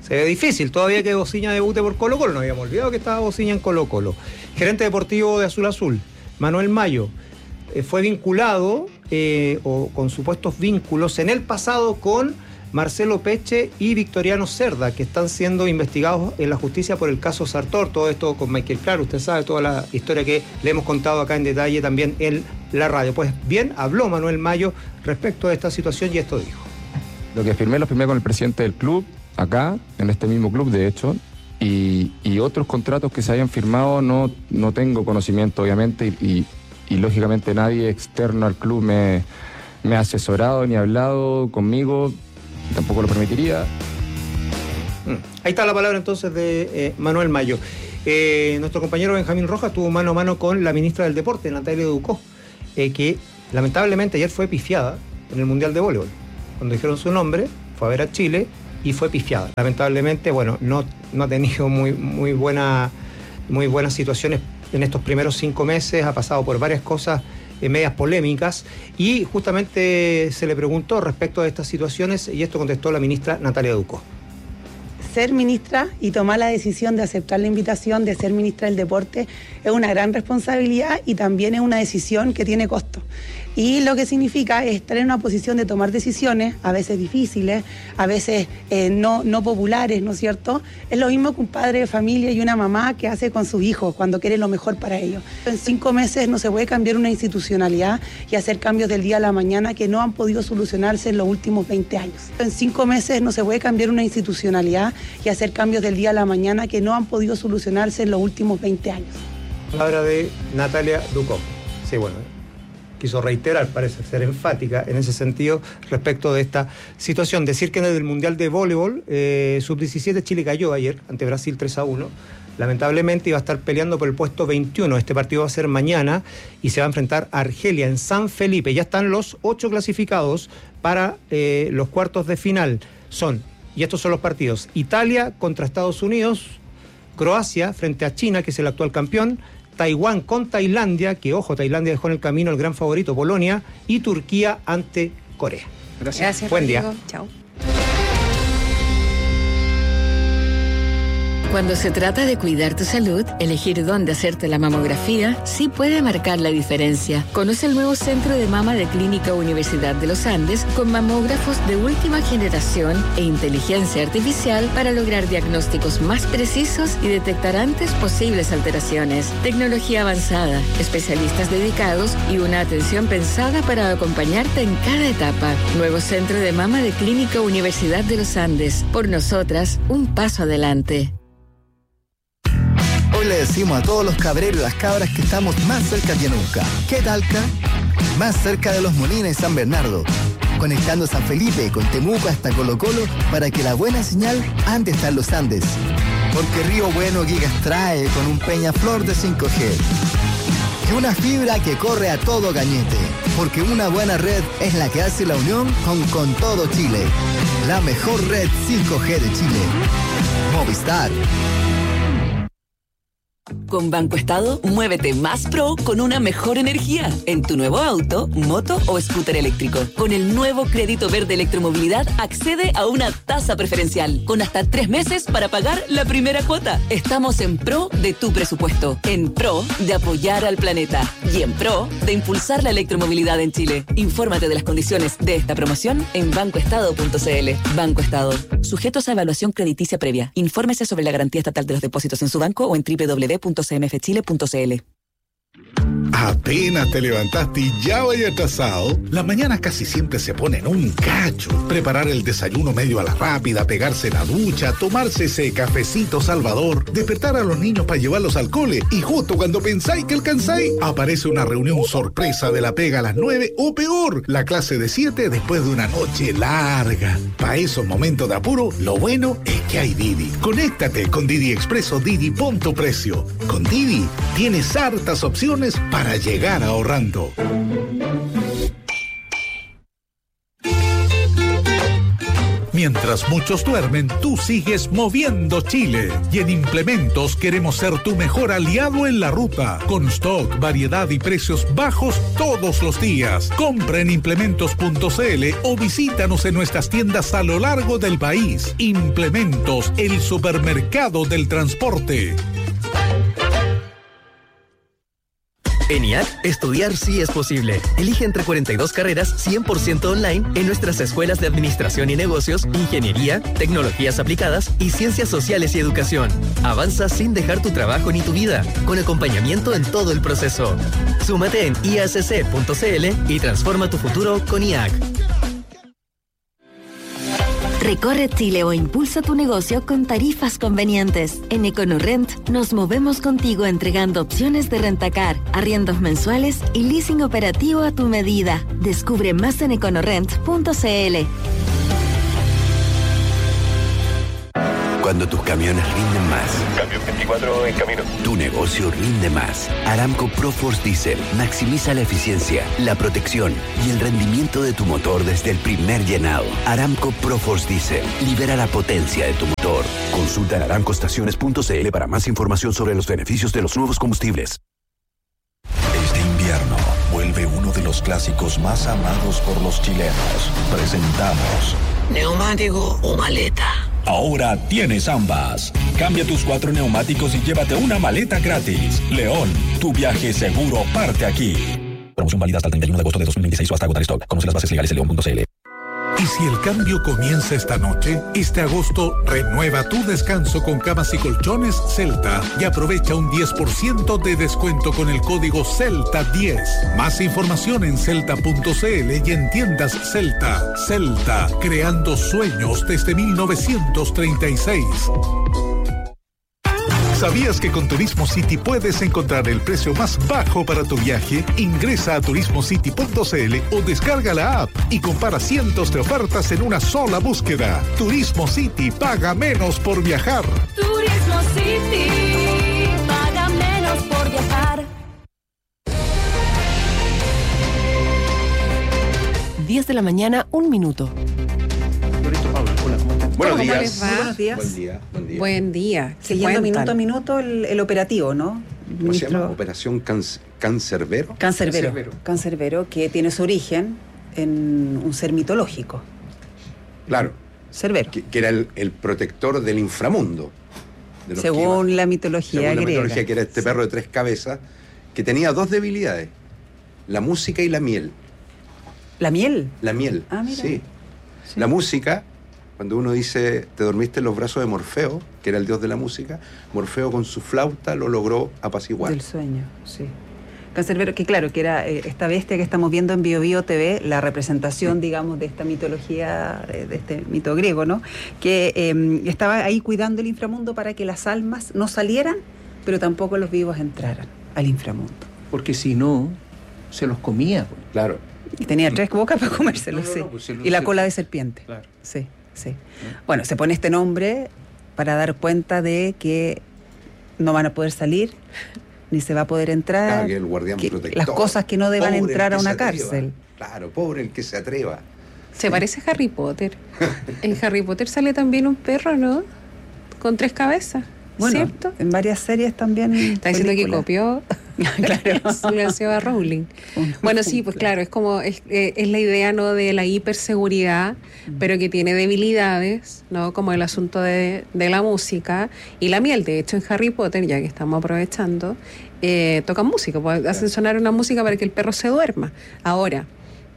Se ve difícil, todavía que Bociña debute por Colo Colo, no habíamos olvidado que estaba Bociña en Colo Colo. Gerente deportivo de Azul Azul, Manuel Mayo, eh, fue vinculado eh, o con supuestos vínculos en el pasado con Marcelo Peche y Victoriano Cerda, que están siendo investigados en la justicia por el caso Sartor. Todo esto con Michael Clark, usted sabe toda la historia que le hemos contado acá en detalle también en la radio. Pues bien, habló Manuel Mayo respecto a esta situación y esto dijo.
Lo que firmé, lo firmé con el presidente del club, acá, en este mismo club de hecho, y, y otros contratos que se hayan firmado no, no tengo conocimiento obviamente, y, y, y lógicamente nadie externo al club me, me ha asesorado ni ha hablado conmigo. Tampoco lo permitiría.
Ahí está la palabra entonces de eh, Manuel Mayo. Eh, nuestro compañero Benjamín Rojas tuvo mano a mano con la ministra del Deporte, Natalia Ducó, eh, que lamentablemente ayer fue pifiada en el Mundial de Voleibol. Cuando dijeron su nombre, fue a ver a Chile y fue pifiada. Lamentablemente, bueno, no, no ha tenido muy, muy, buena, muy buenas situaciones en estos primeros cinco meses, ha pasado por varias cosas en medias polémicas, y justamente se le preguntó respecto a estas situaciones y esto contestó la ministra Natalia Ducó.
Ser ministra y tomar la decisión de aceptar la invitación de ser ministra del Deporte es una gran responsabilidad y también es una decisión que tiene costo. Y lo que significa es estar en una posición de tomar decisiones, a veces difíciles, a veces eh, no, no populares, ¿no es cierto? Es lo mismo que un padre de familia y una mamá que hace con sus hijos cuando quiere lo mejor para ellos. En cinco meses no se puede cambiar una institucionalidad y hacer cambios del día a la mañana que no han podido solucionarse en los últimos veinte años. En cinco meses no se puede cambiar una institucionalidad y hacer cambios del día a la mañana que no han podido solucionarse en los últimos veinte años.
Palabra de Natalia Ducó. Sí, bueno, quiso reiterar, parece ser enfática en ese sentido respecto de esta situación. Decir que en el Mundial de Voleibol, eh, sub diecisiete, Chile cayó ayer ante Brasil tres a uno. Lamentablemente iba a estar peleando por el puesto veintiuno. Este partido va a ser mañana y se va a enfrentar a Argelia en San Felipe. Ya están los ocho clasificados para eh, los cuartos de final. Son, y estos son los partidos: Italia contra Estados Unidos, Croacia frente a China, que es el actual campeón, Taiwán con Tailandia, que ojo, Tailandia dejó en el camino al gran favorito Polonia, y Turquía ante Corea.
Gracias. Gracias,
Buen día.
Rodrigo. Chao.
Cuando se trata de cuidar tu salud, elegir dónde hacerte la mamografía sí puede marcar la diferencia. Conoce el nuevo Centro de Mama de Clínica Universidad de los Andes con mamógrafos de última generación e inteligencia artificial para lograr diagnósticos más precisos y detectar antes posibles alteraciones. Tecnología avanzada, especialistas dedicados y una atención pensada para acompañarte en cada etapa. Nuevo Centro de Mama de Clínica Universidad de los Andes. Por nosotras, un paso adelante.
Hoy le decimos a todos los cabreros y las cabras que estamos más cerca que nunca. ¿Qué Talca? Más cerca de Los Molinos y San Bernardo. Conectando San Felipe con Temuco hasta Colo Colo para que la buena señal ande hasta en los Andes. Porque Río Bueno Gigas trae con un Peñaflor de cinco G. Y una fibra que corre a todo cañete. Porque una buena red es la que hace la unión con, con todo Chile. La mejor red cinco G de Chile. Movistar.
Con Banco Estado, muévete más pro con una mejor energía en tu nuevo auto, moto o scooter eléctrico. Con el nuevo crédito verde electromovilidad, accede a una tasa preferencial con hasta tres meses para pagar la primera cuota. Estamos en pro de tu presupuesto, en pro de apoyar al planeta y en pro de impulsar la electromovilidad en Chile. Infórmate de las condiciones de esta promoción en banco estado punto c l. Banco Estado. Sujetos a evaluación crediticia previa. Infórmese sobre la garantía estatal de los depósitos en su banco o en doble u doble u doble u punto c m f chile punto c l.
Apenas te levantaste y ya vaya atrasado. Las mañanas casi siempre se ponen un cacho. Preparar el desayuno medio a la rápida, pegarse la ducha, tomarse ese cafecito salvador, despertar a los niños para llevarlos al cole y justo cuando pensáis que alcanzáis, aparece una reunión sorpresa de la pega a las nueve o peor, la clase de siete después de una noche larga. Para esos momentos de apuro, lo bueno es que hay Didi. Conéctate con Didi Expreso Didi Punto Precio. Con Didi tienes hartas opciones para llegar ahorrando. Mientras muchos duermen, tú sigues moviendo Chile. Y en Implementos queremos ser tu mejor aliado en la ruta. Con stock, variedad y precios bajos todos los días. Compra en implementos punto cl o visítanos en nuestras tiendas a lo largo del país. Implementos, el supermercado del transporte.
En I A C, estudiar sí es posible. Elige entre cuarenta y dos carreras cien por ciento online en nuestras escuelas de Administración y Negocios, Ingeniería, Tecnologías Aplicadas y Ciencias Sociales y Educación. Avanza sin dejar tu trabajo ni tu vida, con acompañamiento en todo el proceso. Súmate en i a c c punto c l y transforma tu futuro con I A C.
Recorre Chile o impulsa tu negocio con tarifas convenientes. En EconoRent nos movemos contigo entregando opciones de rentacar, arriendos mensuales y leasing operativo a tu medida. Descubre más en econorent punto c l.
Cuando tus camiones rinden más.
Camión veinticuatro en camino.
Tu negocio rinde más. Aramco ProForce Diesel maximiza la eficiencia, la protección y el rendimiento de tu motor desde el primer llenado. Aramco ProForce Diesel libera la potencia de tu motor. Consulta en aramco estaciones punto c l para más información sobre los beneficios de los nuevos combustibles.
Este invierno vuelve uno de los clásicos más amados por los chilenos. Presentamos
¿neumático o maleta?
Ahora tienes ambas. Cambia tus cuatro neumáticos y llévate una maleta gratis. León, tu viaje seguro parte aquí. Promoción válida hasta el treinta y uno de agosto de dos mil veintiséis o hasta agotar stock. Conoce las bases legales en león punto c l.
Y si el cambio comienza esta noche, este agosto renueva tu descanso con camas y colchones Celta y aprovecha un diez por ciento de descuento con el código Celta diez. Más información en celta punto c l y en tiendas Celta. Celta, creando sueños desde mil novecientos treinta y seis. ¿Sabías que con Turismo City puedes encontrar el precio más bajo para tu viaje? Ingresa a turismo city punto c l o descarga la app y compara cientos de ofertas en una sola búsqueda. Turismo City, paga menos por viajar.
Turismo City, paga menos por viajar.
diez de la mañana, un minuto.
Buenos
¿Cómo
días.
les va?
Buenos días. Buen día. Buen día.
Buen día. ¿Qué
Siguiendo
cuentan?
minuto a minuto el, el operativo, ¿no? ¿Cómo se llama? Ministro- Operación Canc- Cancerbero. Cancerbero. Cancerbero, que tiene su origen en un ser mitológico. Claro. Cerbero. Que, que era el, el protector del inframundo. de los que Según iban- la mitología según la griega. mitología, que era este perro de tres cabezas, que tenía dos debilidades: la música y la miel. ¿La miel? La miel, Ah, mira. sí. La música, cuando uno dice, te dormiste en los brazos de Morfeo, que era el dios de la música, Morfeo con su flauta lo logró apaciguar.
Del sueño, sí. Cancerbero, que claro, que era eh, esta bestia que estamos viendo en Bio Bio T V, la representación, digamos, de esta mitología, eh, de este mito griego, ¿no? Que eh, estaba ahí cuidando el inframundo para que las almas no salieran, pero tampoco los vivos entraran al inframundo.
Porque si no, se los comía.
Claro.
Y tenía tres bocas para comérselos,
No, no,
sí.
no, pues se lo-
Y la
se-
cola de serpiente.
Claro.
Sí, sí. Bueno, se pone este nombre para dar cuenta de que no van a poder salir, ni se va a poder entrar.
Claro, que el guardián
que
protector.
las cosas que no deban
Pobre el
entrar a
que
una
se atreva.
cárcel.
Claro, pobre el que se atreva.
Se parece a Harry Potter. En Harry Potter sale también un perro, ¿no? Con tres cabezas.
Bueno,
¿cierto?
en varias series también.
Está diciendo que
películas.
copió. Claro. Lo hacía a Rowling. Bueno, sí, pues claro, es como, es, eh, es la idea, ¿no? De la hiperseguridad, pero que tiene debilidades, ¿no? Como el asunto de, de la música y la miel. De hecho, en Harry Potter, ya que estamos aprovechando, eh, tocan música, pues, hacen sonar una música para que el perro se duerma. Ahora,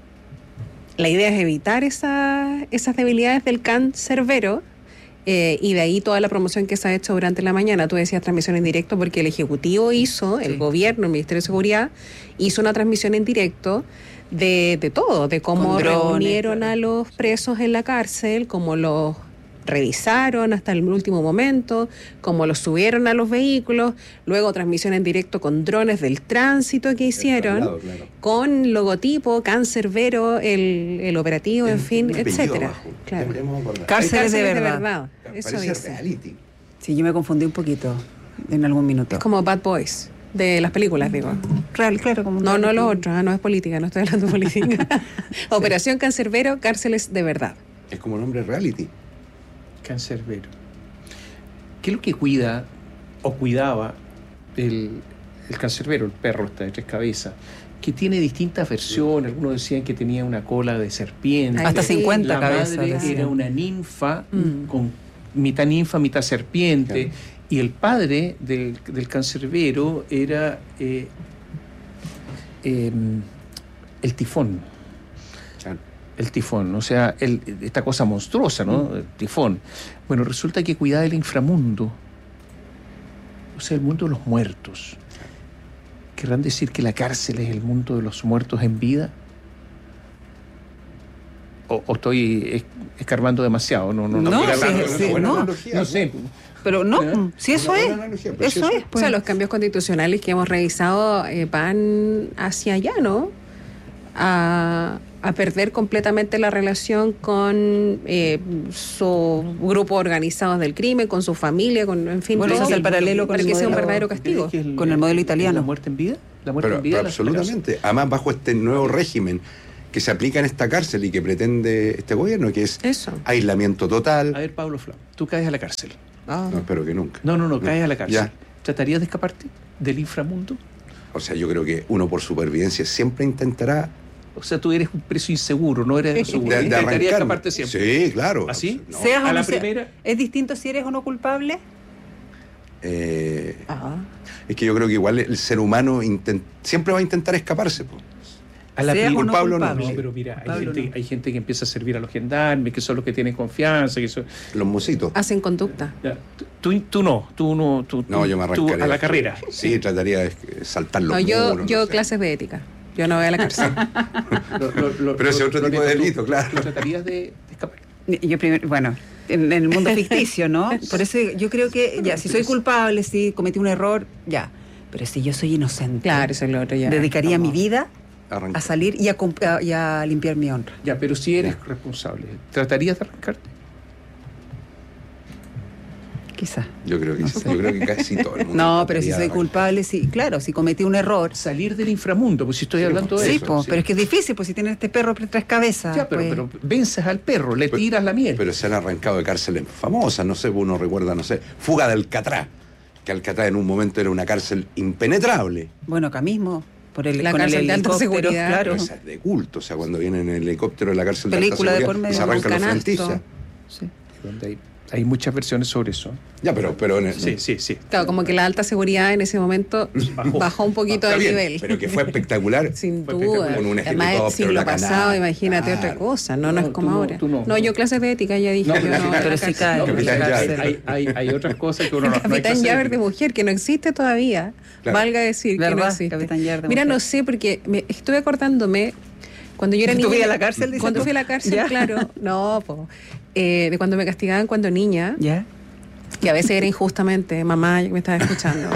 la idea es evitar esa, esas debilidades del cancerbero. Eh, y de ahí toda la promoción que se ha hecho durante la mañana. Tú decías transmisión en directo porque el Ejecutivo hizo, el Gobierno, el Ministerio de Seguridad, hizo una transmisión en directo de, de todo, de cómo
Con drones,
reunieron a los presos en la cárcel, cómo los revisaron hasta el último momento, cómo los subieron a los vehículos, luego transmisión en directo con drones del tránsito que hicieron,
traslado, claro.
con logotipo, cancerbero, el, el operativo, en fin,
Un apellido
etcétera.
abajo.
Claro.
Deberíamos acordar.
Cárceles de
Cárceles
verdad.
Eso
Parece
dice.
reality.
Sí, yo me confundí un poquito en algún minuto.
Es como Bad Boys, de las películas, digo.
Real, claro, como un
No, no
reality.
los otros, ah, no es política, no estoy hablando de política. Operación Cancerbero, cárceles de verdad.
Es como nombre reality.
Cancerbero. ¿Qué es lo que cuida o cuidaba el, el cancerbero, el perro este de tres cabezas? Que tiene distintas versiones. Algunos decían que tenía una cola de serpiente.
Hasta cincuenta
la
cabezas.
La madre era una ninfa, mm. con mitad ninfa, mitad serpiente. Claro. Y el padre del, del cancerbero era eh, eh, el tifón. Claro. El tifón, o sea, el, esta cosa monstruosa, ¿no? Mm. El tifón. Bueno, resulta que cuidaba del inframundo, o sea, el mundo de los muertos. ¿Querrán decir que la cárcel es el mundo de los muertos en vida? ¿O, o estoy escarbando demasiado? No, no, no,
no,
sí,
sí, sí, no.
no sé.
Pero no, si eso es, pues eso es.
Pues. O sea, los cambios constitucionales que hemos revisado eh, van hacia allá, ¿no? A, a perder completamente la relación con eh, su grupo organizado del crimen, con su familia, con, en fin,
bueno,
todo,
ese es el paralelo con
para
el
que
modelo,
sea un verdadero castigo.
El, con el modelo italiano.
¿La muerte en vida? ¿La muerte
pero,
en vida?
Pero absolutamente. Además, bajo este nuevo régimen que se aplica en esta cárcel y que pretende este gobierno, que es
Eso.
aislamiento total.
A ver, Pablo Flau, tú caes a la cárcel.
Ah. No, espero que nunca.
No, no, no, caes
no.
a la cárcel. Ya. ¿Tratarías de escaparte del inframundo?
O sea, yo creo que uno por supervivencia siempre intentará.
O sea, tú eres un preso inseguro, no eres seguro.
De, de
Intentarías escaparte siempre.
Sí, claro.
¿Así?
No.
Seas
a
o
la
no sea,
primera.
¿Es distinto si eres o no culpable?
Eh, es que yo creo que igual el ser humano intent, siempre va a intentar escaparse. Po.
A la
sea
culpable o no,
no, pero mira, hay gente, no. hay gente que empieza a servir a los gendarmes, que son los que tienen confianza, que son
los mositos.
Hacen conducta.
Ya, tú, tú no, tú no, tú,
no, yo me arrancaría.
Tú a la carrera.
Sí, sí, trataría de saltar los
no, yo,
muros.
Yo
no sé.
clases de ética. Yo no voy a la cárcel.
lo, lo, lo, pero ese es otro tipo de delito, claro.
¿Tú tratarías de, de escapar?
Yo primero, bueno, en, en el mundo ficticio, ¿no? Por eso yo creo que, ya, si soy culpable, si cometí un error, ya. Pero si yo soy inocente,
claro, eso es lo otro, ya.
dedicaría mi vida
Arrancar.
a salir y a, a, y a limpiar mi honra.
Ya, pero si eres ya. responsable, ¿tratarías de arrancarte?
Quizá.
Yo creo que
no
sí,
sé.
yo creo que casi todo el mundo.
No, pero si soy culpable, sí, claro, si cometí un error.
Salir del inframundo, pues si estoy sí, hablando de
sí,
eso.
Po,
sí,
pero es que es difícil, pues si tienes este perro tres cabezas.
Ya, pero,
pues.
pero vences al perro, le tiras pero, la miel.
Pero se han arrancado de cárceles famosas, no sé, uno recuerda, no sé, Fuga de Alcatraz, que Alcatraz en un momento era una cárcel impenetrable.
Bueno, acá mismo. Por el,
la
con
cárcel
el
de alta seguridad.
Claro.
Esa es de culto, o sea, cuando vienen en el helicóptero de la cárcel
película
de alta
seguridad
de y se arrancan los frentillas.
Sí.
Donde hay, hay muchas versiones sobre eso.
Ya, pero... pero en el,
sí, sí, sí.
Claro, como que la alta seguridad en ese momento bajó, bajó un poquito el nivel.
Pero que fue espectacular.
Sin
fue
duda.
Con un
además, siglo pasado, imagínate claro. otra cosa. No, no, no es como
no,
ahora.
No,
no,
no,
yo clases de ética ya dije.
No,
yo no,
pero sí cae.
No, hay, hay, hay otras cosas que uno no, no hay
Capitán Llaver de mujer, que no existe todavía. Claro. Valga decir
¿verdad?
Que no existe.
Capitán Llaver de
Mira,
mujer.
no sé, porque me estuve acordándome cuando yo era niña.
¿Tú fui a la cárcel?
Cuando
tú?
fui a la cárcel,
¿Ya?
claro. No, po, eh, de cuando me castigaban cuando niña.
¿Ya?
Que a veces era injustamente, mamá me estaba escuchando.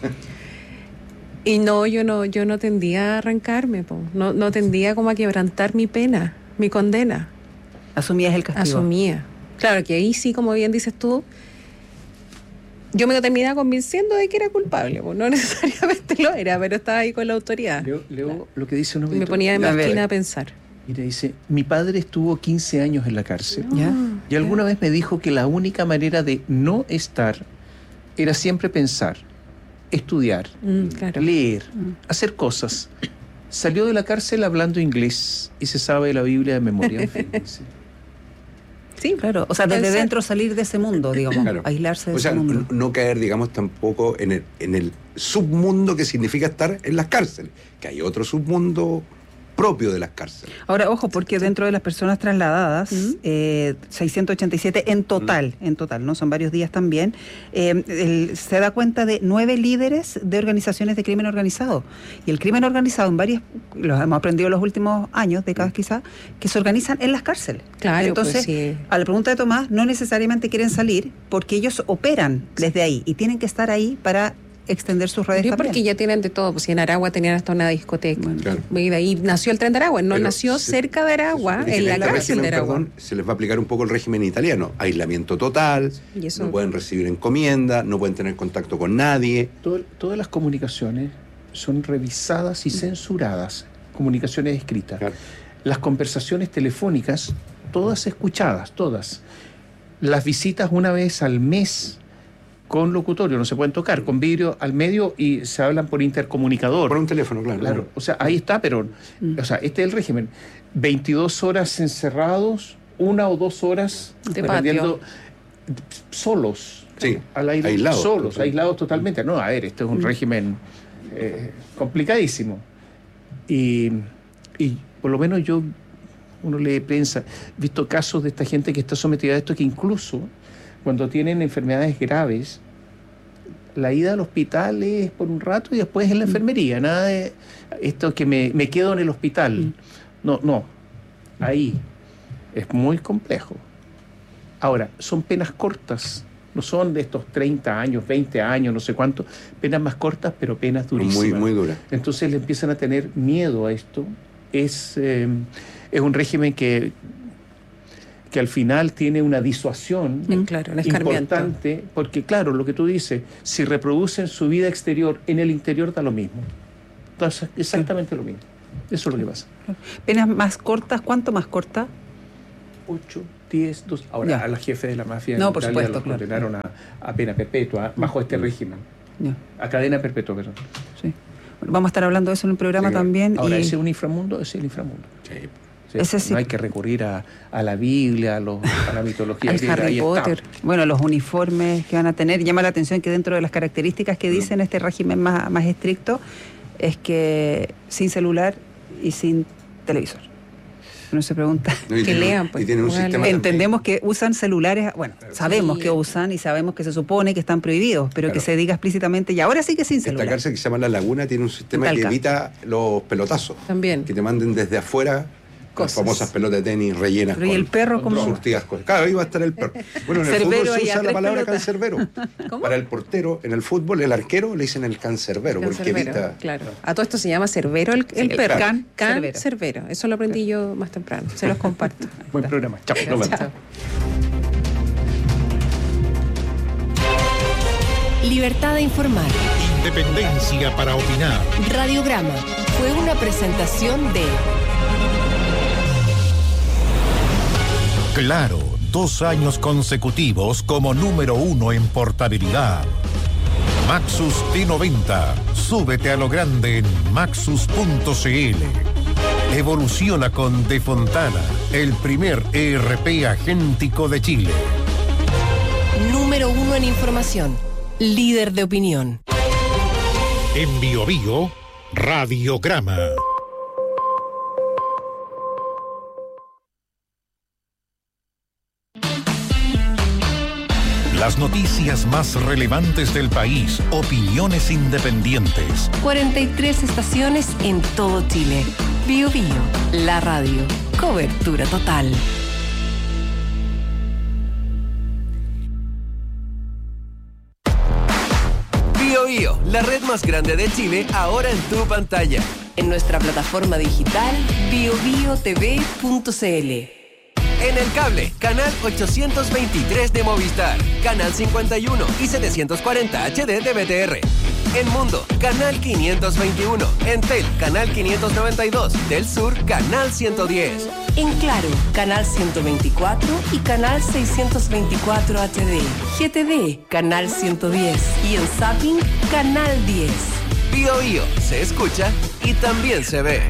Y no, yo no, yo no tendía a arrancarme, po. No, no tendía como a quebrantar mi pena, mi condena.
Asumías el castigo.
Asumía. Claro que ahí sí, como bien dices tú, yo me terminaba convenciendo de que era culpable, po. No necesariamente lo era, pero estaba ahí con la autoridad.
Leo, leo lo que dice uno.
Me ponía de más esquina a pensar.
Mira, dice, mi padre estuvo quince años en la cárcel.
¿Ya?
Y alguna vez me dijo que la única manera de no estar era siempre pensar, estudiar,
mm, claro.
leer, mm. hacer cosas. Salió de la cárcel hablando inglés y se sabe la Biblia de memoria. En fin, dice.
Sí, claro. O sea, desde pensar. Dentro salir de ese mundo, digamos, claro. Aislarse de
o sea,
ese mundo.
No caer, digamos, tampoco en el, en el submundo que significa estar en las cárceles, que hay otro submundo propio de las cárceles.
Ahora, ojo, porque dentro de las personas trasladadas, ¿Mm? eh, seiscientos ochenta y siete en total, ¿Mm? en total, ¿no? Son varios días también, eh, el, se da cuenta de nueve líderes de organizaciones de crimen organizado. Y el crimen organizado en varios, los hemos aprendido en los últimos años, décadas ¿Mm? quizás, que se organizan en las cárceles.
Claro,
entonces,
pues sí.
A la pregunta de Tomás, no necesariamente quieren salir porque ellos operan desde ahí y tienen que estar ahí para extender sus redes
Yo
también.
Porque ya tienen de todo, pues si en Aragua tenían hasta una discoteca. Bueno,
claro.
Y de ahí nació el tren de Aragua, no Pero nació se, cerca de Aragua, en la cárcel de Aragua.
Perdón, se les va a aplicar un poco el régimen italiano, aislamiento total, ¿Y eso? no pueden recibir encomienda, no pueden tener contacto con nadie.
Todo, todas las comunicaciones son revisadas y censuradas, comunicaciones escritas. Claro. Las conversaciones telefónicas todas escuchadas, todas. Las visitas una vez al mes con locutorio, no se pueden tocar, con vidrio al medio y se hablan por intercomunicador.
Por un teléfono, claro.
Claro, o sea, ahí está, pero, mm. o sea, este es el régimen. veintidós horas encerrados, una o dos horas
de patio.
Solos.
Sí,
al aire,
aislados.
Solos, aislados totalmente. No, a ver, este es un mm. régimen eh, complicadísimo. Y, y por lo menos yo, uno lee prensa, he visto casos de esta gente que está sometida a esto, que incluso cuando tienen enfermedades graves, la ida al hospital es por un rato y después en la enfermería. Nada de esto que me, me quedo en el hospital. No, no. Ahí es muy complejo. Ahora, son penas cortas. No son de estos treinta años, veinte años, no sé cuánto. Penas más cortas, pero penas durísimas.
Muy, muy duras.
Entonces le empiezan a tener miedo a esto. Es, eh, es un régimen que... que al final tiene una disuasión
claro,
importante, porque claro, lo que tú dices, si reproducen su vida exterior en el interior da lo mismo. Entonces, exactamente sí. lo mismo. Eso es lo que pasa.
¿Penas más cortas? ¿Cuánto más corta?
Ocho, diez, doce. Ahora, ya. a los jefes de la mafia
no,
en
por
Italia
supuesto,
los
claro.
condenaron a, a pena perpetua, bajo este régimen.
Ya.
A cadena perpetua, perdón.
Sí. Bueno, vamos a estar hablando de eso en el programa sí, también.
Ahora,
y...
ese es un inframundo, ese es el inframundo. Sí.
Ese sí.
No hay que recurrir a, a la Biblia, a, los, a la mitología.
Al Harry Potter. Está. Bueno, los uniformes que van a tener. Llama la atención que dentro de las características que dicen este régimen más, más estricto es que sin celular y sin televisor. Uno se pregunta.
No, que tiene, lean, pues. Un
Entendemos también. que usan celulares, bueno, sabemos sí. que usan y sabemos que se supone que están prohibidos, pero claro. que se diga explícitamente, y ahora sí que sin celular.
Esta cárcel que se llama La Laguna tiene un sistema
Talca.
que evita los pelotazos.
También.
Que te manden desde afuera. Cosas. Las famosas pelotas de tenis rellenas.
Pero ¿y el perro cómo?
Surtidas con... Claro, ahí va a estar el perro. Bueno, en el
Cerbero
fútbol se usa la palabra
pelota.
cancerbero.
¿Cómo?
Para el portero, en el fútbol, el arquero le dicen el cancerbero, porque evita...
Claro. A todo esto se llama cerbero el, el
sí,
perro.
Claro.
Can, can cerbero. cerbero. Eso lo aprendí yo más temprano. Se los comparto.
Buen programa. Chao.
Chao.
Libertad de informar.
Independencia para opinar.
Radiograma fue una presentación de...
Claro, dos años consecutivos como número uno en portabilidad. Maxus T noventa. Súbete a lo grande en maxus punto c l. Evoluciona con De Fontana, el primer E R P agéntico de Chile.
Número uno en información. Líder de opinión.
En Bio Bio, Radiograma. Las noticias más relevantes del país, opiniones independientes.
cuarenta y tres estaciones en todo Chile. Bio Bio, la radio. Cobertura total.
Bio Bio, la red más grande de Chile, ahora en tu pantalla.
En nuestra plataforma digital bio bio t v punto c l.
En el cable, canal ochocientos veintitrés de Movistar, canal cincuenta y uno y setecientos cuarenta H D de B T R. En Mundo, canal quinientos veintiuno. En Tel, canal quinientos noventa y dos. Del Sur, canal ciento diez.
En Claro, canal ciento veinticuatro y canal seiscientos veinticuatro H D. G T V, canal ciento diez. Y en Zapping, canal diez.
Bio Bio, se escucha y también se ve.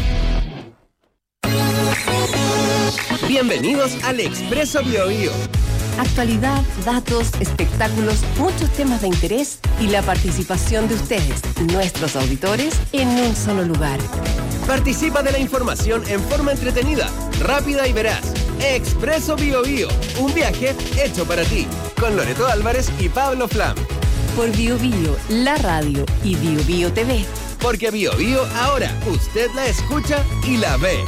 Bienvenidos al Expreso Bio Bio.
Actualidad, datos, espectáculos, muchos temas de interés y la participación de ustedes, nuestros auditores, en un solo lugar.
Participa de la información en forma entretenida, rápida y veraz. Expreso Bio Bio, un viaje hecho para ti, con Loreto Álvarez y Pablo Flam.
Por Bio Bio, la radio y Bio Bio T V.
Porque Bio Bio ahora usted la escucha y la ve.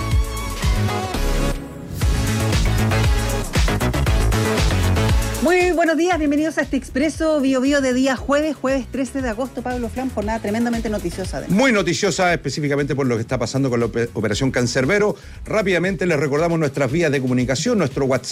Muy buenos días, bienvenidos a este Expreso Bio Bio de día jueves, jueves trece de agosto. Pablo Flam, jornada tremendamente noticiosa. Además.
Muy noticiosa, específicamente por lo que está pasando con la Operación Cancerbero. Rápidamente les recordamos nuestras vías de comunicación, nuestro WhatsApp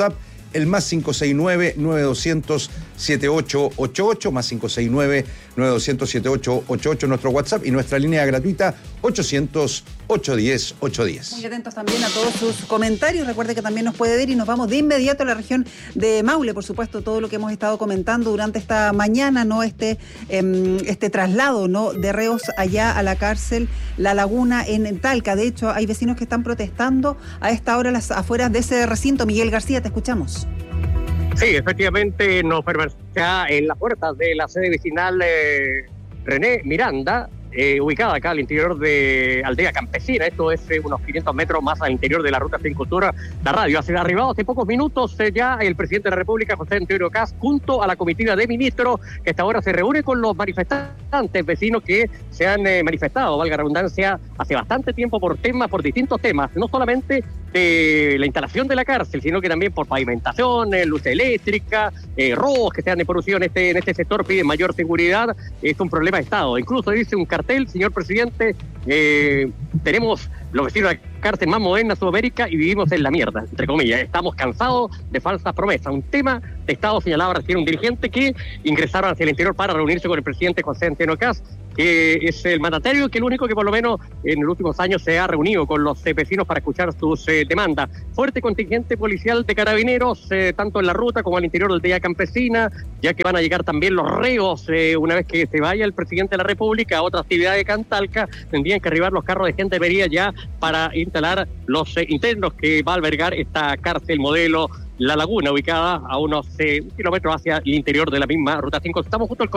el más cinco seis nueve, nueve dos cero cero, siete ocho ocho ocho, más cinco seis nueve, nueve dos cero cero, siete ocho ocho ocho, nuestro WhatsApp y nuestra línea gratuita ochocientos, ochocientos diez, ochocientos diez.
Muy atentos también a todos sus comentarios. Recuerde que también nos puede ver y nos vamos de inmediato a la región de Maule. Por supuesto, todo lo que hemos estado comentando durante esta mañana, ¿no? Este, eh, este traslado, ¿no? de reos allá a la cárcel La Laguna en Talca. De hecho, hay vecinos que están protestando a esta hora a las afueras de ese recinto. Miguel García, te escuchamos.
Sí, efectivamente nos permanece en las puertas de la sede vecinal eh, René Miranda, eh, ubicada acá al interior de Aldea Campesina. Esto es eh, unos quinientos metros más al interior de la ruta cinco Sur, la radio. Hace arribado hace pocos minutos eh, ya el presidente de la República, José Antonio Kast, junto a la comitiva de ministros, que hasta ahora se reúne con los manifestantes vecinos que se han eh, manifestado, valga la redundancia, hace bastante tiempo por temas, por distintos temas, no solamente de la instalación de la cárcel, sino que también por pavimentación, eh, luz eléctrica, eh, robos que se han producido en este, en este sector, piden mayor seguridad. Es un problema de Estado. Incluso dice un cartel, señor presidente, eh, tenemos los vecinos de la cárcel más moderna de Sudamérica y vivimos en la mierda, entre comillas. Estamos cansados de falsas promesas. Un tema de Estado señalaba recién un dirigente que ingresaron hacia el interior para reunirse con el presidente José Antonio Kast, que es el mandatario, que el único que por lo menos en los últimos años se ha reunido con los eh, vecinos para escuchar sus eh, demandas. Fuerte contingente policial de carabineros, eh, tanto en la ruta como al interior del Aldea Campesina, ya que van a llegar también los reos, eh, una vez que se vaya el presidente de la República a otra actividad de Cantalca, tendrían que arribar los carros de gendarmería ya para instalar los eh, internos que va a albergar esta cárcel modelo La Laguna, ubicada a unos eh, kilómetros hacia el interior de la misma ruta cinco. Estamos justo al